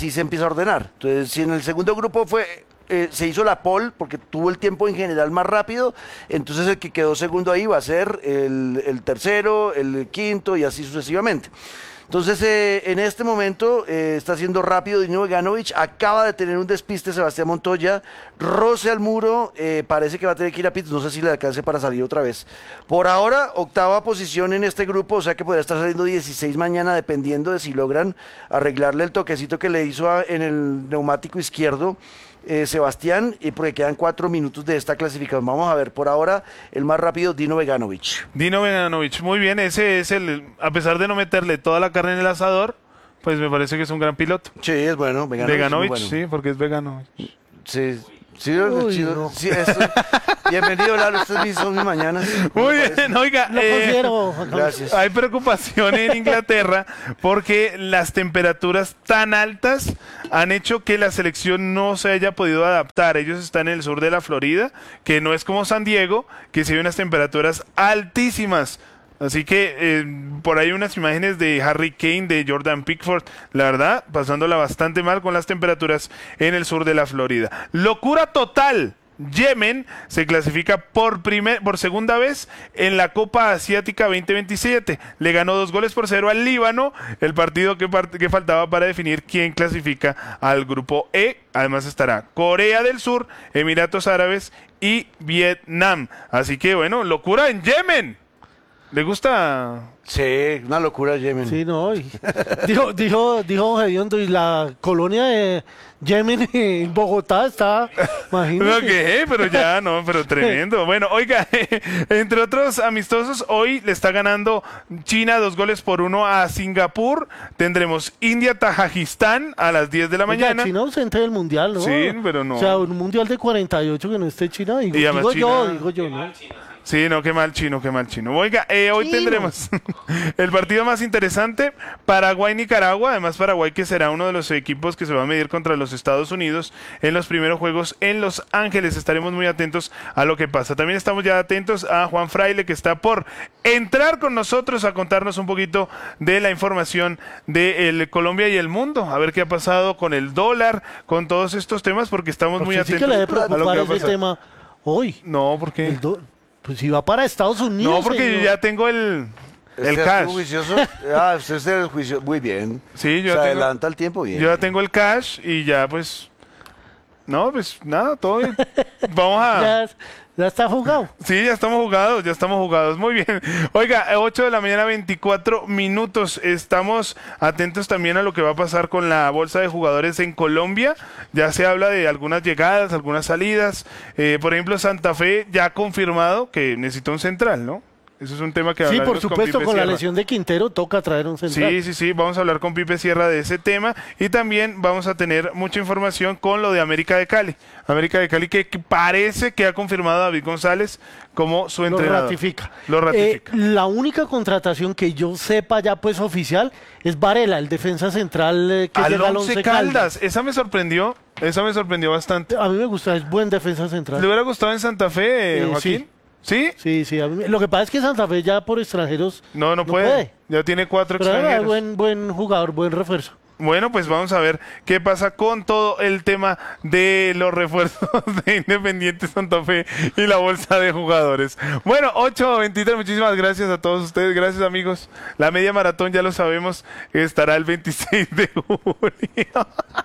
Speaker 3: así se empieza a ordenar. Entonces, si en el segundo grupo fue... Eh, se hizo la pole porque tuvo el tiempo en general más rápido, entonces el que quedó segundo ahí va a ser el, el tercero, el quinto y así sucesivamente. Entonces, eh, en este momento eh, está siendo rápido Dino Beganovic, acaba de tener un despiste Sebastián Montoya, roce al muro, eh, parece que va a tener que ir a pits, no sé si le alcance para salir otra vez. Por ahora, octava posición en este grupo, o sea que podría estar saliendo dieciséis mañana, dependiendo de si logran arreglarle el toquecito que le hizo a, en el neumático izquierdo Eh, Sebastián, y porque quedan cuatro minutos de esta clasificación. Vamos a ver, por ahora, el más rápido, Dino Beganovic.
Speaker 2: Dino Beganovic, muy bien, ese es el, a pesar de no meterle toda la carne en el asador, pues me parece que es un gran piloto.
Speaker 3: Sí, es bueno, Beganovic.
Speaker 2: Beganovic,
Speaker 3: bueno.
Speaker 2: sí, porque es vegano.
Speaker 3: Sí. Sí, Uy, sí, no. sí eso. Bienvenido, Lalo. Ustedes son mis mañanas.
Speaker 2: Muy bien, oiga.
Speaker 4: Lo
Speaker 2: eh,
Speaker 4: considero.
Speaker 3: Gracias.
Speaker 2: Hay preocupación en Inglaterra porque las temperaturas tan altas han hecho que la selección no se haya podido adaptar. Ellos están en el sur de la Florida, que no es como San Diego, que sí hay unas temperaturas altísimas. Así que eh, por ahí unas imágenes de Harry Kane, de Jordan Pickford, la verdad, pasándola bastante mal con las temperaturas en el sur de la Florida. Locura total. Yemen se clasifica por, primer, por segunda vez en la Copa Asiática veinte veintisiete. Le ganó dos goles por cero al Líbano, el partido que, part que faltaba para definir quién clasifica al grupo E. Además estará Corea del Sur, Emiratos Árabes y Vietnam. Así que bueno, locura en Yemen. ¿Le gusta?
Speaker 3: Sí, una locura Yemen.
Speaker 4: Sí, no. Y, dijo, dijo, dijo Gediondo, y la colonia de Yemen en Bogotá está, imagínate.
Speaker 2: No, ¿qué? Pero ya, no, pero tremendo. Bueno, oiga, entre otros amistosos, hoy le está ganando China dos goles por uno a Singapur. Tendremos India-Tajikistán a las diez de la mañana.
Speaker 4: Oiga, China ausente del mundial, ¿no?
Speaker 2: Sí, pero no.
Speaker 4: O sea, un mundial de cuarenta y ocho que no esté China. Digo,
Speaker 2: Y además
Speaker 4: digo yo,
Speaker 2: China-
Speaker 4: digo yo, ¿no?
Speaker 2: Sí, no, qué mal chino, qué mal chino. Oiga, eh, hoy
Speaker 4: Chino.
Speaker 2: tendremos el partido más interesante, Paraguay-Nicaragua. Además, Paraguay que será uno de los equipos que se va a medir contra los Estados Unidos en los primeros juegos en Los Ángeles. Estaremos muy atentos a lo que pasa. También estamos ya atentos a Juan Fraile, que está por entrar con nosotros a contarnos un poquito de la información de el Colombia y el mundo. A ver qué ha pasado con el dólar, con todos estos temas, porque estamos
Speaker 4: Porque
Speaker 2: muy
Speaker 4: sí
Speaker 2: atentos
Speaker 4: que le debe
Speaker 2: a lo que
Speaker 4: preocupar
Speaker 2: va a
Speaker 4: ese
Speaker 2: pasar.
Speaker 4: tema hoy.
Speaker 2: No, porque
Speaker 4: El do- Pues si va para Estados Unidos.
Speaker 2: no, porque
Speaker 4: señor.
Speaker 2: yo ya tengo el el
Speaker 3: ¿Usted
Speaker 2: cash.
Speaker 3: estuvo juicioso? Ah, usted es el juicio. Muy bien.
Speaker 2: Sí, yo
Speaker 3: Se
Speaker 2: ya tengo-
Speaker 3: adelanta el tiempo bien.
Speaker 2: Yo ya tengo el cash y ya pues no, pues nada, todo bien. Vamos a
Speaker 4: Ya, ya está jugado.
Speaker 2: Sí, ya estamos jugados, ya estamos jugados. Muy bien. Oiga, ocho de la mañana, veinticuatro minutos. Estamos atentos también a lo que va a pasar con la bolsa de jugadores en Colombia. Ya se habla de algunas llegadas, algunas salidas. Eh, por ejemplo, Santa Fe ya ha confirmado que necesita un central, ¿no? Eso es un tema que
Speaker 4: Sí, por
Speaker 2: hablaremos
Speaker 4: supuesto,
Speaker 2: Pipe
Speaker 4: con la
Speaker 2: Sierra.
Speaker 4: lesión de Quintero toca traer un central.
Speaker 2: Sí, sí, sí, vamos a hablar con Pipe Sierra de ese tema y también vamos a tener mucha información con lo de América de Cali. América de Cali que, que parece que ha confirmado a David González como su
Speaker 4: Lo
Speaker 2: entrenador.
Speaker 4: ratifica.
Speaker 2: Lo ratifica.
Speaker 4: Eh, la única contratación que yo sepa ya pues oficial es Varela, el defensa central eh, que
Speaker 2: Al
Speaker 4: llega al
Speaker 2: Once
Speaker 4: Once
Speaker 2: Caldas.
Speaker 4: Caldas.
Speaker 2: Esa me sorprendió, esa me sorprendió bastante.
Speaker 4: A mí me gusta, es buen defensa central.
Speaker 2: ¿Le hubiera gustado en Santa Fe,
Speaker 4: Eh,
Speaker 2: Joaquín?
Speaker 4: sí.
Speaker 2: ¿Sí?
Speaker 4: Sí, sí. a mí me- lo que pasa es que Santa Fe ya por extranjeros
Speaker 2: No, no, puede. Ya tiene cuatro
Speaker 4: Pero era
Speaker 2: extranjeros.
Speaker 4: buen, buen jugador, buen refuerzo.
Speaker 2: Bueno, pues vamos a ver qué pasa con todo el tema de los refuerzos de Independiente Santa Fe y la bolsa de jugadores. Bueno, ocho veintitrés, muchísimas gracias a todos ustedes, gracias amigos. La media maratón ya lo sabemos, estará el veintiséis de julio.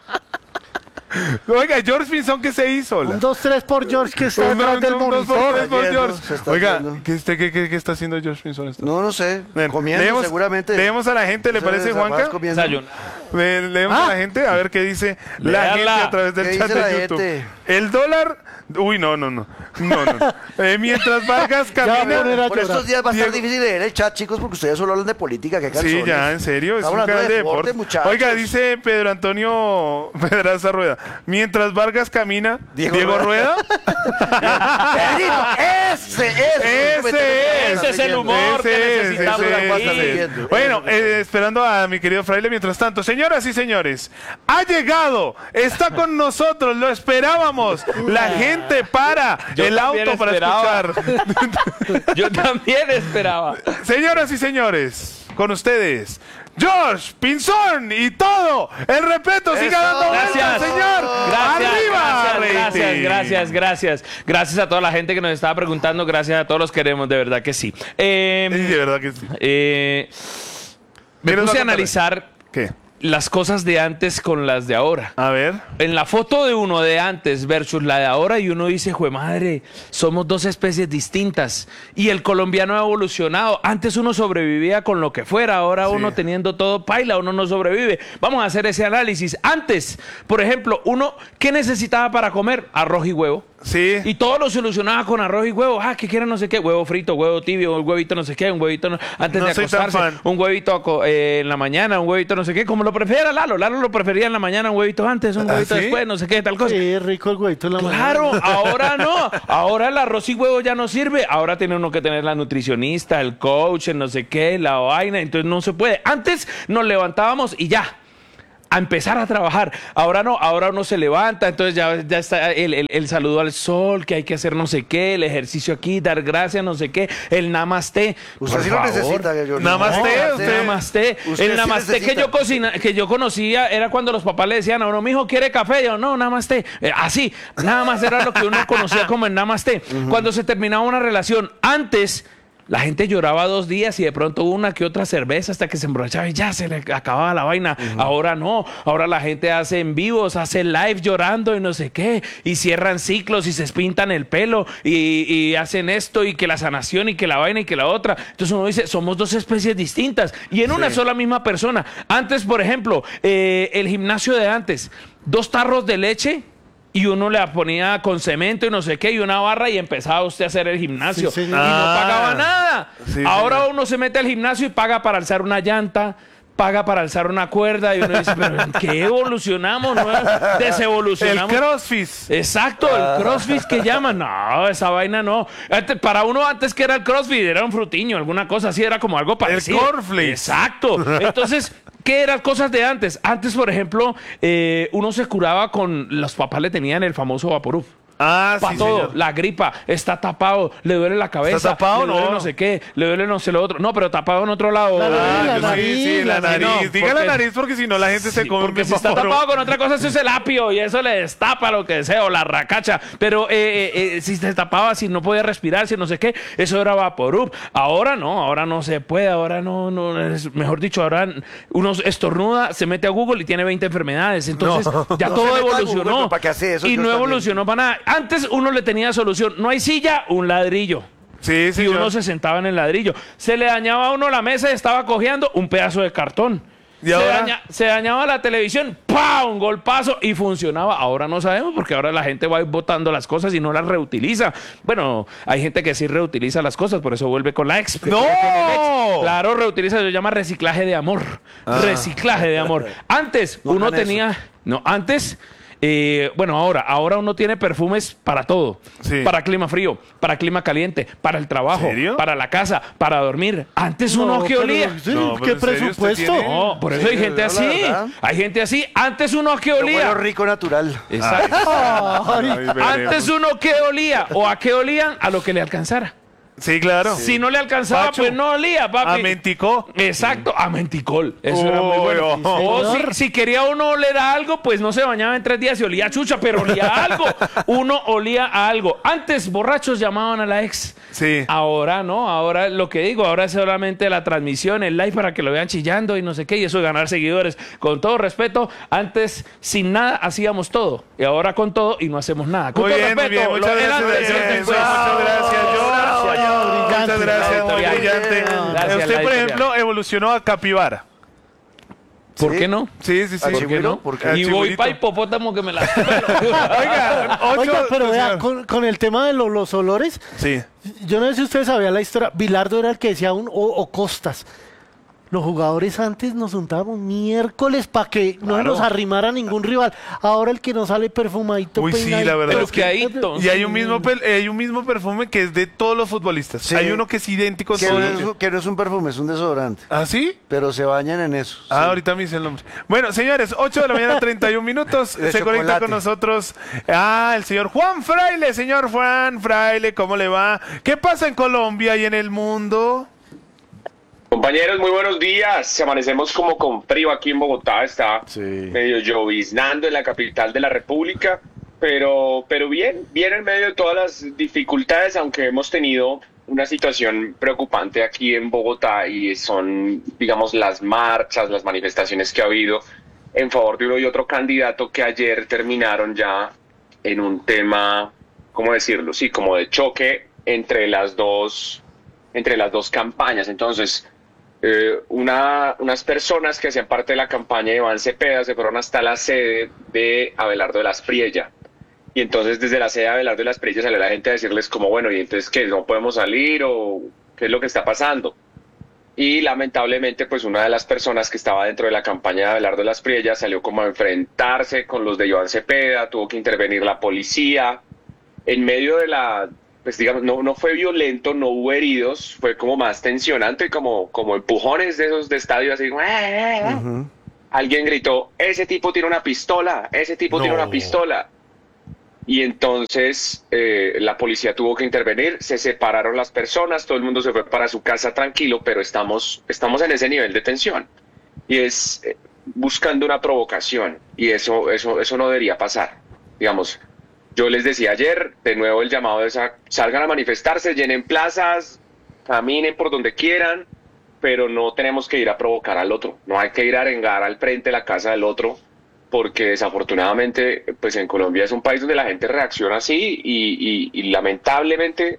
Speaker 2: Oiga, George Pinzón, ¿qué se hizo?
Speaker 4: Un dos tres por George que está
Speaker 2: Un
Speaker 4: detrás
Speaker 2: dos-
Speaker 4: del
Speaker 2: un dos por
Speaker 4: monitor.
Speaker 2: tres por
Speaker 3: Yendo,
Speaker 2: George.
Speaker 3: se está
Speaker 2: Oiga,
Speaker 3: yendo.
Speaker 2: ¿qué, usted, qué, qué- qué está haciendo George Pinzón? esta-
Speaker 3: No, no sé.
Speaker 2: Ven,
Speaker 3: Comiendo
Speaker 2: leemos-
Speaker 3: seguramente.
Speaker 2: Leemos a la gente, ¿le
Speaker 3: Eso
Speaker 2: parece,
Speaker 3: es,
Speaker 2: Juanca?
Speaker 3: capaz comiendo.
Speaker 5: Desayuno.
Speaker 2: Le- leemos a la gente a ver qué dice la
Speaker 5: Léala.
Speaker 2: gente a través del
Speaker 3: ¿Qué
Speaker 2: chat
Speaker 3: dice la
Speaker 2: de YouTube.
Speaker 3: gente?
Speaker 2: El dólar. Uy, no, no, no. No, no. Eh, mientras Vargas
Speaker 4: Ya va a
Speaker 2: camina.
Speaker 4: poner a
Speaker 3: Por estos
Speaker 4: llorar.
Speaker 3: días va a estar
Speaker 2: Diego-
Speaker 3: difícil leer el chat, chicos, porque ustedes solo hablan de política. ¿Qué
Speaker 2: Sí,
Speaker 3: canciones?
Speaker 2: ya, en serio, es
Speaker 3: Estamos
Speaker 2: un
Speaker 3: hablando
Speaker 2: canal de deporte.
Speaker 3: muchachos.
Speaker 2: Oiga, dice Pedro Antonio Pedraza Rueda. Mientras Vargas camina, Diego,
Speaker 3: Diego
Speaker 2: Rueda.
Speaker 3: Pedrito, ese, ese.
Speaker 2: Ese
Speaker 5: Ese es el humor que
Speaker 2: Ese es,
Speaker 5: necesitamos
Speaker 2: ese
Speaker 5: aquí.
Speaker 2: es, ese es.
Speaker 3: Eso.
Speaker 2: Bueno, eh, esperando a mi querido Fraile, mientras tanto, señoras y señores, ha llegado, está con nosotros, lo esperábamos, la gente para
Speaker 5: Yo
Speaker 2: el
Speaker 5: también
Speaker 2: auto para
Speaker 5: esperaba.
Speaker 2: escuchar.
Speaker 5: Yo también esperaba.
Speaker 2: Señoras y señores, con ustedes, George Pinzón y todo el respeto siga dando vueltas, señor.
Speaker 5: Gracias,
Speaker 2: Arriba,
Speaker 5: gracias, gracias,
Speaker 2: rating.
Speaker 5: gracias, gracias. Gracias a toda la gente que nos estaba preguntando. Gracias a todos los queremos, de verdad que sí. Eh,
Speaker 2: Sí, de verdad que sí.
Speaker 5: eh, me
Speaker 2: Mira,
Speaker 5: puse a
Speaker 2: no,
Speaker 5: analizar
Speaker 2: ¿Qué?
Speaker 5: las cosas de antes con las de ahora.
Speaker 2: A ver.
Speaker 5: En la foto de uno de antes versus la de ahora, y uno dice, jue madre, somos dos especies distintas. Y el colombiano ha evolucionado. Antes uno sobrevivía con lo que fuera, ahora
Speaker 2: Sí.
Speaker 5: uno teniendo todo paila, uno no sobrevive. Vamos a hacer ese análisis. Antes, por ejemplo, uno, ¿qué necesitaba para comer? Arroz y huevo.
Speaker 2: Sí.
Speaker 5: Y todo lo solucionaba con arroz y huevo. Ah, que quieren no sé qué, huevo frito, huevo tibio, un huevito no sé qué, un huevito no- antes
Speaker 2: No
Speaker 5: de
Speaker 2: soy tan
Speaker 5: acostarse,
Speaker 2: fan.
Speaker 5: un huevito aco- eh, en la mañana, un huevito no sé qué, como lo prefiera Lalo. Lalo lo prefería en la mañana, un huevito antes, un
Speaker 2: ¿Ah,
Speaker 5: huevito
Speaker 2: sí?
Speaker 5: después, no sé qué, tal cosa.
Speaker 4: Sí, rico el huevito en la
Speaker 5: Claro,
Speaker 4: mañana.
Speaker 5: ahora no. Ahora el arroz y huevo ya no sirve. Ahora tiene uno que tener la nutricionista, el coach, el no sé qué, la vaina. Entonces no se puede. Antes nos levantábamos y ya. A empezar a trabajar. Ahora no, ahora uno se levanta, entonces ya, ya está el, el- el saludo al sol, que hay que hacer no sé qué, el ejercicio aquí, dar gracias, no sé qué, el namaste.
Speaker 3: Usted
Speaker 5: Por
Speaker 3: sí lo
Speaker 5: favor.
Speaker 3: necesita, George.
Speaker 2: Namaste,
Speaker 3: No,
Speaker 2: usted.
Speaker 5: Namaste.
Speaker 3: Usted
Speaker 5: El
Speaker 3: sí
Speaker 5: namaste que
Speaker 3: necesita.
Speaker 5: yo cocina, que yo conocía era cuando los papás le decían a uno, mijo, ¿quiere café? Yo, no, namaste. Eh, así, nada más era lo que uno conocía como el namaste. Cuando se terminaba una relación, antes la gente lloraba dos días y de pronto una que otra cerveza hasta que se emborrachaba y ya se le acababa la vaina. Ahora no, ahora la gente hace en vivos, hace live llorando y no sé qué, y cierran ciclos y se pintan el pelo y, y hacen esto y que la sanación y que la vaina y que la otra. Entonces uno dice, somos dos especies distintas y en una sola misma persona. Antes, por ejemplo, eh, el gimnasio de antes, dos tarros de leche y uno le ponía con cemento y no sé qué, y una barra, y empezaba usted a hacer el gimnasio.
Speaker 4: Sí,
Speaker 5: y
Speaker 4: señor.
Speaker 5: no
Speaker 2: Ah.
Speaker 5: pagaba nada.
Speaker 2: Sí,
Speaker 5: Ahora
Speaker 2: señor.
Speaker 5: uno se mete al gimnasio y paga para alzar una llanta, paga para alzar una cuerda, y uno dice, pero ¿en qué evolucionamos? ¿No?
Speaker 2: El
Speaker 5: Desevolucionamos.
Speaker 2: crossfit.
Speaker 5: Exacto, el crossfit que llaman. No, esa vaina no. Antes, para uno antes que era el crossfit, era un frutiño, alguna cosa así, era como algo parecido.
Speaker 2: cornflakes.
Speaker 5: Exacto. Entonces, ¿qué eran cosas de antes? Antes, por ejemplo, eh, uno se curaba con, los papás le tenían el famoso Vaporub.
Speaker 2: Ah,
Speaker 5: Para
Speaker 2: sí,
Speaker 5: todo,
Speaker 2: señor.
Speaker 5: la gripa, está tapado, le duele la cabeza,
Speaker 2: ¿Está tapado?
Speaker 5: le duele
Speaker 2: No.
Speaker 5: no sé qué, le duele no sé lo otro. No, pero tapado en otro lado.
Speaker 4: La
Speaker 2: Ah,
Speaker 4: nariz,
Speaker 2: yo
Speaker 4: la
Speaker 2: sí,
Speaker 4: nariz,
Speaker 2: sí, la
Speaker 4: la
Speaker 2: nariz.
Speaker 5: nariz.
Speaker 2: Diga la
Speaker 5: Porque-
Speaker 2: nariz porque si no la gente se
Speaker 5: Sí,
Speaker 2: come un
Speaker 5: porque si está
Speaker 2: vaporub.
Speaker 5: tapado con otra cosa, eso es el apio y eso le destapa lo que sea, o la racacha. Pero eh, eh, eh, si se tapaba, si no podía respirar, si no sé qué, eso era Vaporub. Ahora no, ahora no se puede, ahora no, no es, mejor dicho, ahora uno estornuda, se mete a Google y tiene veinte enfermedades. Entonces ya
Speaker 3: No
Speaker 5: todo
Speaker 3: se meta a Google,
Speaker 5: evolucionó.
Speaker 3: pero ¿para qué hace eso?
Speaker 5: Y
Speaker 3: Yo
Speaker 5: no
Speaker 3: también.
Speaker 5: evolucionó para nada. Antes uno le tenía solución. No hay silla, un ladrillo.
Speaker 2: Sí,
Speaker 5: Y
Speaker 2: señor.
Speaker 5: uno se sentaba en el ladrillo. Se le dañaba a uno la mesa y estaba cojeando un pedazo de cartón.
Speaker 2: ¿Y
Speaker 5: se,
Speaker 2: ahora?
Speaker 5: daña- se dañaba la televisión, ¡pah! Un golpazo y funcionaba. Ahora no sabemos porque ahora la gente va botando las cosas y no las reutiliza. Bueno, hay gente que sí reutiliza las cosas, por eso vuelve con la ex.
Speaker 2: ¡No!
Speaker 5: Con el ex. Claro, reutiliza, se llama reciclaje de amor. Reciclaje de amor. Antes
Speaker 3: No
Speaker 5: uno
Speaker 3: hagan eso.
Speaker 5: tenía, no, antes eh, bueno, ahora, ahora uno tiene perfumes para todo.
Speaker 2: Sí.
Speaker 5: Para clima frío, para clima caliente, para el trabajo,
Speaker 2: ¿Serio?
Speaker 5: para la casa, para dormir. Antes uno
Speaker 4: No,
Speaker 5: que
Speaker 4: pero-
Speaker 5: olía.
Speaker 4: sí,
Speaker 2: No, pero
Speaker 4: ¿qué
Speaker 2: ¿en serio usted
Speaker 4: presupuesto?
Speaker 2: tiene?
Speaker 5: No, por eso hay
Speaker 3: Sí,
Speaker 5: gente
Speaker 3: la
Speaker 5: así.
Speaker 3: verdad.
Speaker 5: Hay gente así. Antes uno que
Speaker 3: Yo huelo
Speaker 5: olía.
Speaker 3: rico natural.
Speaker 5: Exacto.
Speaker 2: Ay, veremos.
Speaker 5: Antes uno que olía. ¿O a qué olían? A lo que le alcanzara.
Speaker 2: Sí, claro.
Speaker 5: Si no le alcanzaba,
Speaker 2: Pacho.
Speaker 5: pues no olía, papi.
Speaker 2: A menticó.
Speaker 5: Exacto, a menticol. Eso era muy
Speaker 2: Uy,
Speaker 5: bueno.
Speaker 2: oh.
Speaker 5: O si, si quería uno oler a algo, pues no se bañaba en tres días y olía a chucha, pero olía a algo. Uno olía a algo. Antes, borrachos llamaban a la ex.
Speaker 2: Sí.
Speaker 5: Ahora no, ahora lo que digo, ahora es solamente la transmisión, el live para que lo vean chillando y no sé qué, y eso de ganar seguidores. Con todo respeto, antes sin nada hacíamos todo, y ahora con todo y no hacemos nada. Con
Speaker 2: Muy
Speaker 5: todo
Speaker 2: bien, muy
Speaker 5: respeto,
Speaker 2: bien.
Speaker 5: lo
Speaker 2: Muchas
Speaker 5: del
Speaker 2: gracias.
Speaker 5: antes,
Speaker 2: Eso,
Speaker 5: el después.
Speaker 2: Muchas gracias, George. Muchas gracias, muy
Speaker 5: Editorial.
Speaker 2: brillante.
Speaker 5: Gracias,
Speaker 2: Usted,
Speaker 5: la
Speaker 2: por
Speaker 5: editorial.
Speaker 2: ejemplo, evolucionó a capibara.
Speaker 5: ¿Por
Speaker 3: ¿Sí?
Speaker 5: qué no?
Speaker 2: Sí, sí, sí.
Speaker 3: ¿A
Speaker 5: ¿Por qué no?
Speaker 3: ¿Por qué?
Speaker 2: Ah,
Speaker 5: Y voy
Speaker 2: chibulito.
Speaker 5: para hipopótamo que me la...
Speaker 2: Oiga, ocho.
Speaker 4: Oiga, pero vea,
Speaker 2: señor.
Speaker 4: con, con el tema de lo- los olores,
Speaker 2: Sí.
Speaker 4: yo no sé si ustedes sabían la historia. Bilardo era el que decía un o, o Costas. Los jugadores antes nos juntábamos miércoles para que no
Speaker 2: Claro.
Speaker 4: nos arrimara ningún rival. Ahora el que nos sale perfumadito,
Speaker 2: Uy, sí,
Speaker 4: peinadito.
Speaker 2: la verdad
Speaker 5: Pero
Speaker 2: es que-
Speaker 5: que ahí... to-
Speaker 2: Y hay un mismo pel- eh, hay un mismo perfume que es de todos los futbolistas.
Speaker 3: Sí.
Speaker 2: Hay uno que es idéntico a
Speaker 3: Que no,
Speaker 2: todos.
Speaker 3: es, un- que no es un perfume, es un desodorante.
Speaker 2: ¿Ah, sí?
Speaker 3: Pero se bañan en eso.
Speaker 2: Ah,
Speaker 3: sí.
Speaker 2: ahorita me dice el nombre. Bueno, señores, ocho de la mañana, treinta y un minutos.
Speaker 3: De
Speaker 2: Se conecta
Speaker 3: chocolate.
Speaker 2: con nosotros ah, el señor Juan Fraile. Señor Juan Fraile, ¿cómo le va? ¿Qué pasa en Colombia y en el mundo?
Speaker 14: Compañeros, muy buenos días. Amanecemos como con frío aquí en Bogotá. Está sí. medio lloviznando en la capital de la República. Pero, pero bien, bien en medio de todas las dificultades, aunque hemos tenido una situación preocupante aquí en Bogotá y son, digamos, las marchas, las manifestaciones que ha habido en favor de uno y otro candidato que ayer terminaron ya en un tema, ¿cómo decirlo? Sí, como de choque entre las dos, entre las dos campañas. Entonces, eh, una, unas personas que hacían parte de la campaña de Iván Cepeda se fueron hasta la sede de Abelardo de las Priella. Y entonces desde la sede de Abelardo de las Priella salió la gente a decirles como, bueno, ¿y entonces qué? ¿No podemos salir o qué es lo que está pasando? Y lamentablemente, pues una de las personas que estaba dentro de la campaña de Abelardo de las Priella salió como a enfrentarse con los de Iván Cepeda, tuvo que intervenir la policía. En medio de la, pues digamos, no, no fue violento, no hubo heridos, fue como más tensionante, como, como empujones de esos de estadio, así, ¡eh, eh, eh! Uh-huh. Alguien gritó, ese tipo tiene una pistola, ese tipo no. tiene una pistola. Y entonces eh, la policía tuvo que intervenir, se separaron las personas, todo el mundo se fue para su casa tranquilo, pero estamos, estamos en ese nivel de tensión. Y es eh, buscando una provocación, y eso, eso, eso no debería pasar. Digamos, yo les decía ayer, de nuevo el llamado de esa, salgan a manifestarse, llenen plazas, caminen por donde quieran, pero no tenemos que ir a provocar al otro, no hay que ir a arengar al frente de la casa del otro, porque desafortunadamente pues en Colombia es un país donde la gente reacciona así y, y, y lamentablemente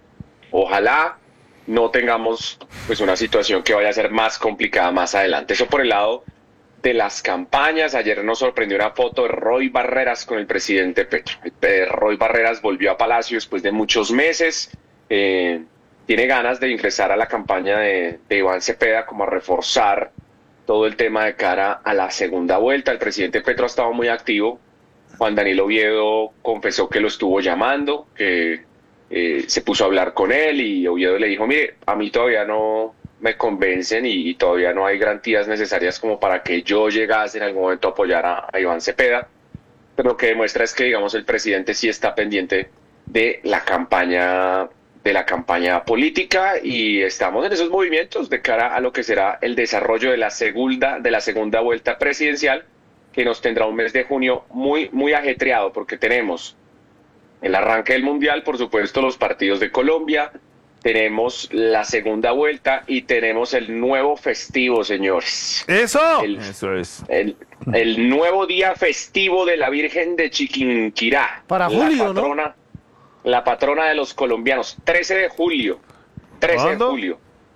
Speaker 14: ojalá no tengamos pues una situación que vaya a ser más complicada más adelante. Eso por el lado de las campañas. Ayer nos sorprendió una foto de Roy Barreras con el presidente Petro. Roy Barreras volvió a Palacio después de muchos meses, eh, tiene ganas de ingresar a la campaña de, de Iván Cepeda como a reforzar todo el tema de cara a la segunda vuelta. El presidente Petro ha estado muy activo. Juan Danilo Oviedo confesó que lo estuvo llamando, que eh, se puso a hablar con él y Oviedo le dijo, mire, a mí todavía no me convencen y, y todavía no hay garantías necesarias como para que yo llegase en algún momento a apoyar a, a Iván Cepeda. Pero lo que demuestra es que, digamos, el presidente sí está pendiente de la campaña de la campaña política y estamos en esos movimientos de cara a lo que será el desarrollo de la segunda, de la segunda vuelta presidencial, que nos tendrá un mes de junio muy, muy ajetreado, porque tenemos el arranque del Mundial, por supuesto, los partidos de Colombia, tenemos la segunda vuelta y tenemos el nuevo festivo, señores.
Speaker 2: ¡Eso!
Speaker 14: El,
Speaker 15: Eso es.
Speaker 14: El, el nuevo día festivo de la Virgen de Chiquinquirá.
Speaker 4: Para julio,
Speaker 14: patrona,
Speaker 4: ¿no?
Speaker 14: La patrona de los colombianos, trece de julio, trece de julio.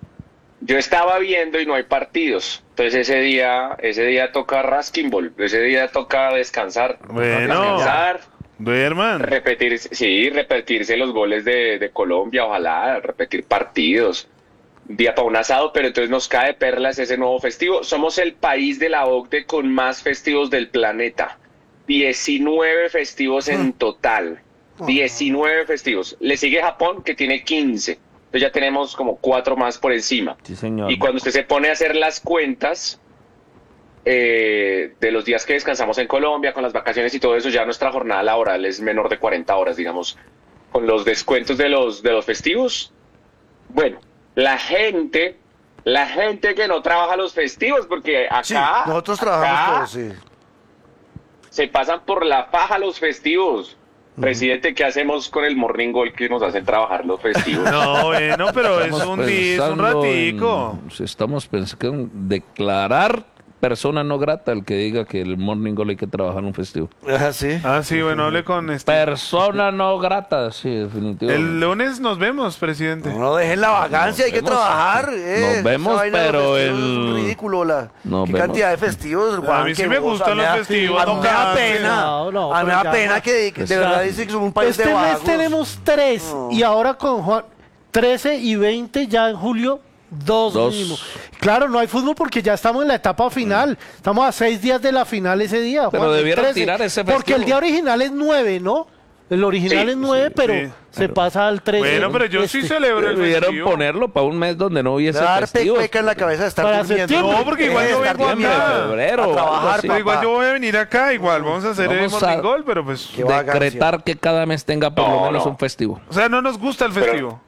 Speaker 14: Yo estaba viendo y no hay partidos, entonces ese día, ese día toca Raskin Ball, ese día toca descansar,
Speaker 2: bueno,
Speaker 14: descansar,
Speaker 2: duerman,
Speaker 14: repetir, sí, repetirse los goles de, de Colombia, ojalá, repetir partidos, un día para un asado, pero entonces nos cae perlas ese nuevo festivo. Somos el país de la O C D E con más festivos del planeta, diecinueve festivos en total. diecinueve festivos. Le sigue Japón, que tiene quince. Entonces ya tenemos como cuatro más por encima.
Speaker 15: Sí, señor.
Speaker 14: Y cuando usted se pone a hacer las cuentas eh, de los días que descansamos en Colombia, con las vacaciones y todo eso, ya nuestra jornada laboral es menor de cuarenta horas, digamos. Con los descuentos de los, de los festivos. Bueno, la gente, la gente que no trabaja los festivos, porque acá...
Speaker 3: Sí, nosotros trabajamos
Speaker 14: acá
Speaker 3: todos, sí.
Speaker 14: Se pasan por la faja los festivos. Presidente, ¿qué hacemos con el morning goal que nos hacen trabajar los festivos?
Speaker 2: No, bueno, pero es un día, es un ratico.
Speaker 15: En, estamos pensando en declarar persona no grata el que diga que el morning goal hay que trabajar en un festivo.
Speaker 3: Ah, sí.
Speaker 2: Ah, sí, bueno, hable con este.
Speaker 15: Persona no grata, sí, definitivamente.
Speaker 2: El lunes nos vemos, presidente.
Speaker 3: No, no dejen la vagancia, hay que trabajar. Eh,
Speaker 15: nos vemos, pero el...
Speaker 3: Es ridículo la
Speaker 15: nos
Speaker 3: qué
Speaker 15: vemos.
Speaker 3: cantidad de festivos. Juan,
Speaker 2: a mí sí
Speaker 3: que
Speaker 2: me
Speaker 3: vos,
Speaker 2: gustan los
Speaker 3: da,
Speaker 2: festivos.
Speaker 3: A mí me da pena.
Speaker 4: No, no,
Speaker 3: a mí me da
Speaker 4: ya,
Speaker 3: pena que, que de verdad dicen que somos un país
Speaker 4: este
Speaker 3: de vagos.
Speaker 4: mes tenemos tres
Speaker 3: no.
Speaker 4: y ahora con Juan trece y veinte ya en julio. Dos,
Speaker 15: Dos
Speaker 4: mínimo. Claro, no hay fútbol porque ya estamos en la etapa final. Estamos a seis días de la final ese día.
Speaker 15: Pero
Speaker 4: Juan,
Speaker 15: debieron tirar ese festivo.
Speaker 4: Porque el día original es nueve, ¿no? El original
Speaker 14: Sí,
Speaker 4: es nueve,
Speaker 15: sí,
Speaker 4: pero
Speaker 2: sí,
Speaker 4: se
Speaker 15: pero-
Speaker 4: pasa al trece.
Speaker 2: Bueno, pero yo sí celebro el
Speaker 15: Debieron
Speaker 2: festivo.
Speaker 15: ponerlo para un mes donde no hubiese
Speaker 3: Dar
Speaker 15: festivos.
Speaker 3: peca en la cabeza de estar
Speaker 4: Para
Speaker 3: durmiendo.
Speaker 4: septiembre.
Speaker 2: No, porque igual
Speaker 3: Eh,
Speaker 2: yo
Speaker 3: estar
Speaker 2: vengo
Speaker 3: durmiendo.
Speaker 2: acá.
Speaker 15: febrero,
Speaker 3: A
Speaker 15: o algo
Speaker 3: trabajar,
Speaker 15: así.
Speaker 2: Pero igual
Speaker 3: papá.
Speaker 2: yo voy a venir acá, igual vamos a hacer el
Speaker 15: Vamos
Speaker 2: morning
Speaker 15: a-
Speaker 2: goal, pero pues...
Speaker 3: Qué vagancia.
Speaker 15: Decretar que cada mes tenga por
Speaker 14: No,
Speaker 15: lo menos
Speaker 14: no.
Speaker 15: un festivo.
Speaker 2: O sea, no nos gusta el festivo.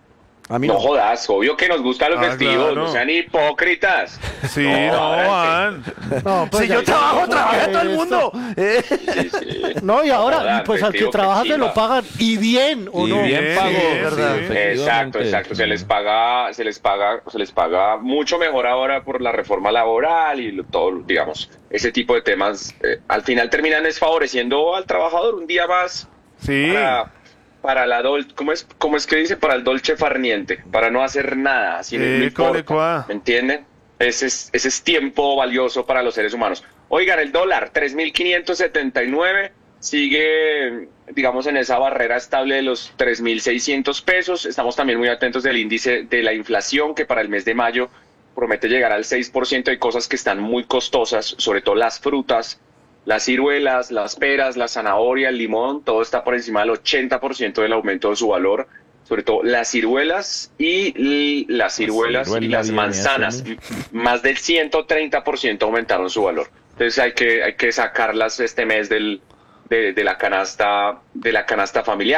Speaker 3: A mí
Speaker 14: no.
Speaker 3: no.
Speaker 14: jodas, obvio que nos gustan los
Speaker 2: Ah,
Speaker 14: festivos,
Speaker 2: claro.
Speaker 14: no sean hipócritas.
Speaker 2: Sí, no, Juan.
Speaker 4: No, pues
Speaker 3: Si yo
Speaker 4: ya-
Speaker 3: trabajo,
Speaker 4: ya-
Speaker 3: trabaja todo el
Speaker 4: esto-
Speaker 3: mundo. Eh,
Speaker 14: Sí, sí.
Speaker 4: No, y ahora,
Speaker 14: Joder,
Speaker 4: y pues al que
Speaker 14: festivo,
Speaker 4: trabaja
Speaker 14: qué
Speaker 4: se lo
Speaker 14: chimba.
Speaker 4: pagan. Y bien, ¿o
Speaker 15: Y
Speaker 4: no?
Speaker 15: bien
Speaker 2: Sí,
Speaker 15: pago,
Speaker 2: sí,
Speaker 15: ¿verdad?
Speaker 2: sí.
Speaker 14: Exacto,
Speaker 15: Efectivamente.
Speaker 14: exacto. Se les paga, se les paga, se les paga mucho mejor ahora por la reforma laboral y lo- todo, digamos, ese tipo de temas. eh, al final terminan desfavoreciendo al trabajador un día más
Speaker 2: Sí.
Speaker 14: para, para la dol, ¿cómo es, cómo es que dice? Para el dolce farniente, para no hacer nada, así no
Speaker 2: Eh,
Speaker 14: importa,
Speaker 2: cole, cuá.
Speaker 14: ¿me entienden? Ese es, ese es tiempo valioso para los seres humanos. Oigan, el dólar, tres mil quinientos setenta y nueve, sigue, digamos, en esa barrera estable de los tres mil seiscientos pesos. Estamos también muy atentos del índice de la inflación, que para el mes de mayo promete llegar al seis por ciento. Hay cosas que están muy costosas, sobre todo las frutas, las ciruelas, las peras, la zanahoria, el limón, todo está por encima del ochenta por ciento del aumento de su valor. Sobre todo las ciruelas y l- las ciruelas y
Speaker 15: ciruela
Speaker 14: las
Speaker 15: viene
Speaker 14: manzanas,
Speaker 15: así,
Speaker 14: m- más del ciento treinta por ciento aumentaron su valor. Entonces hay que, hay que sacarlas este mes del, de, de la canasta, de la canasta familiar.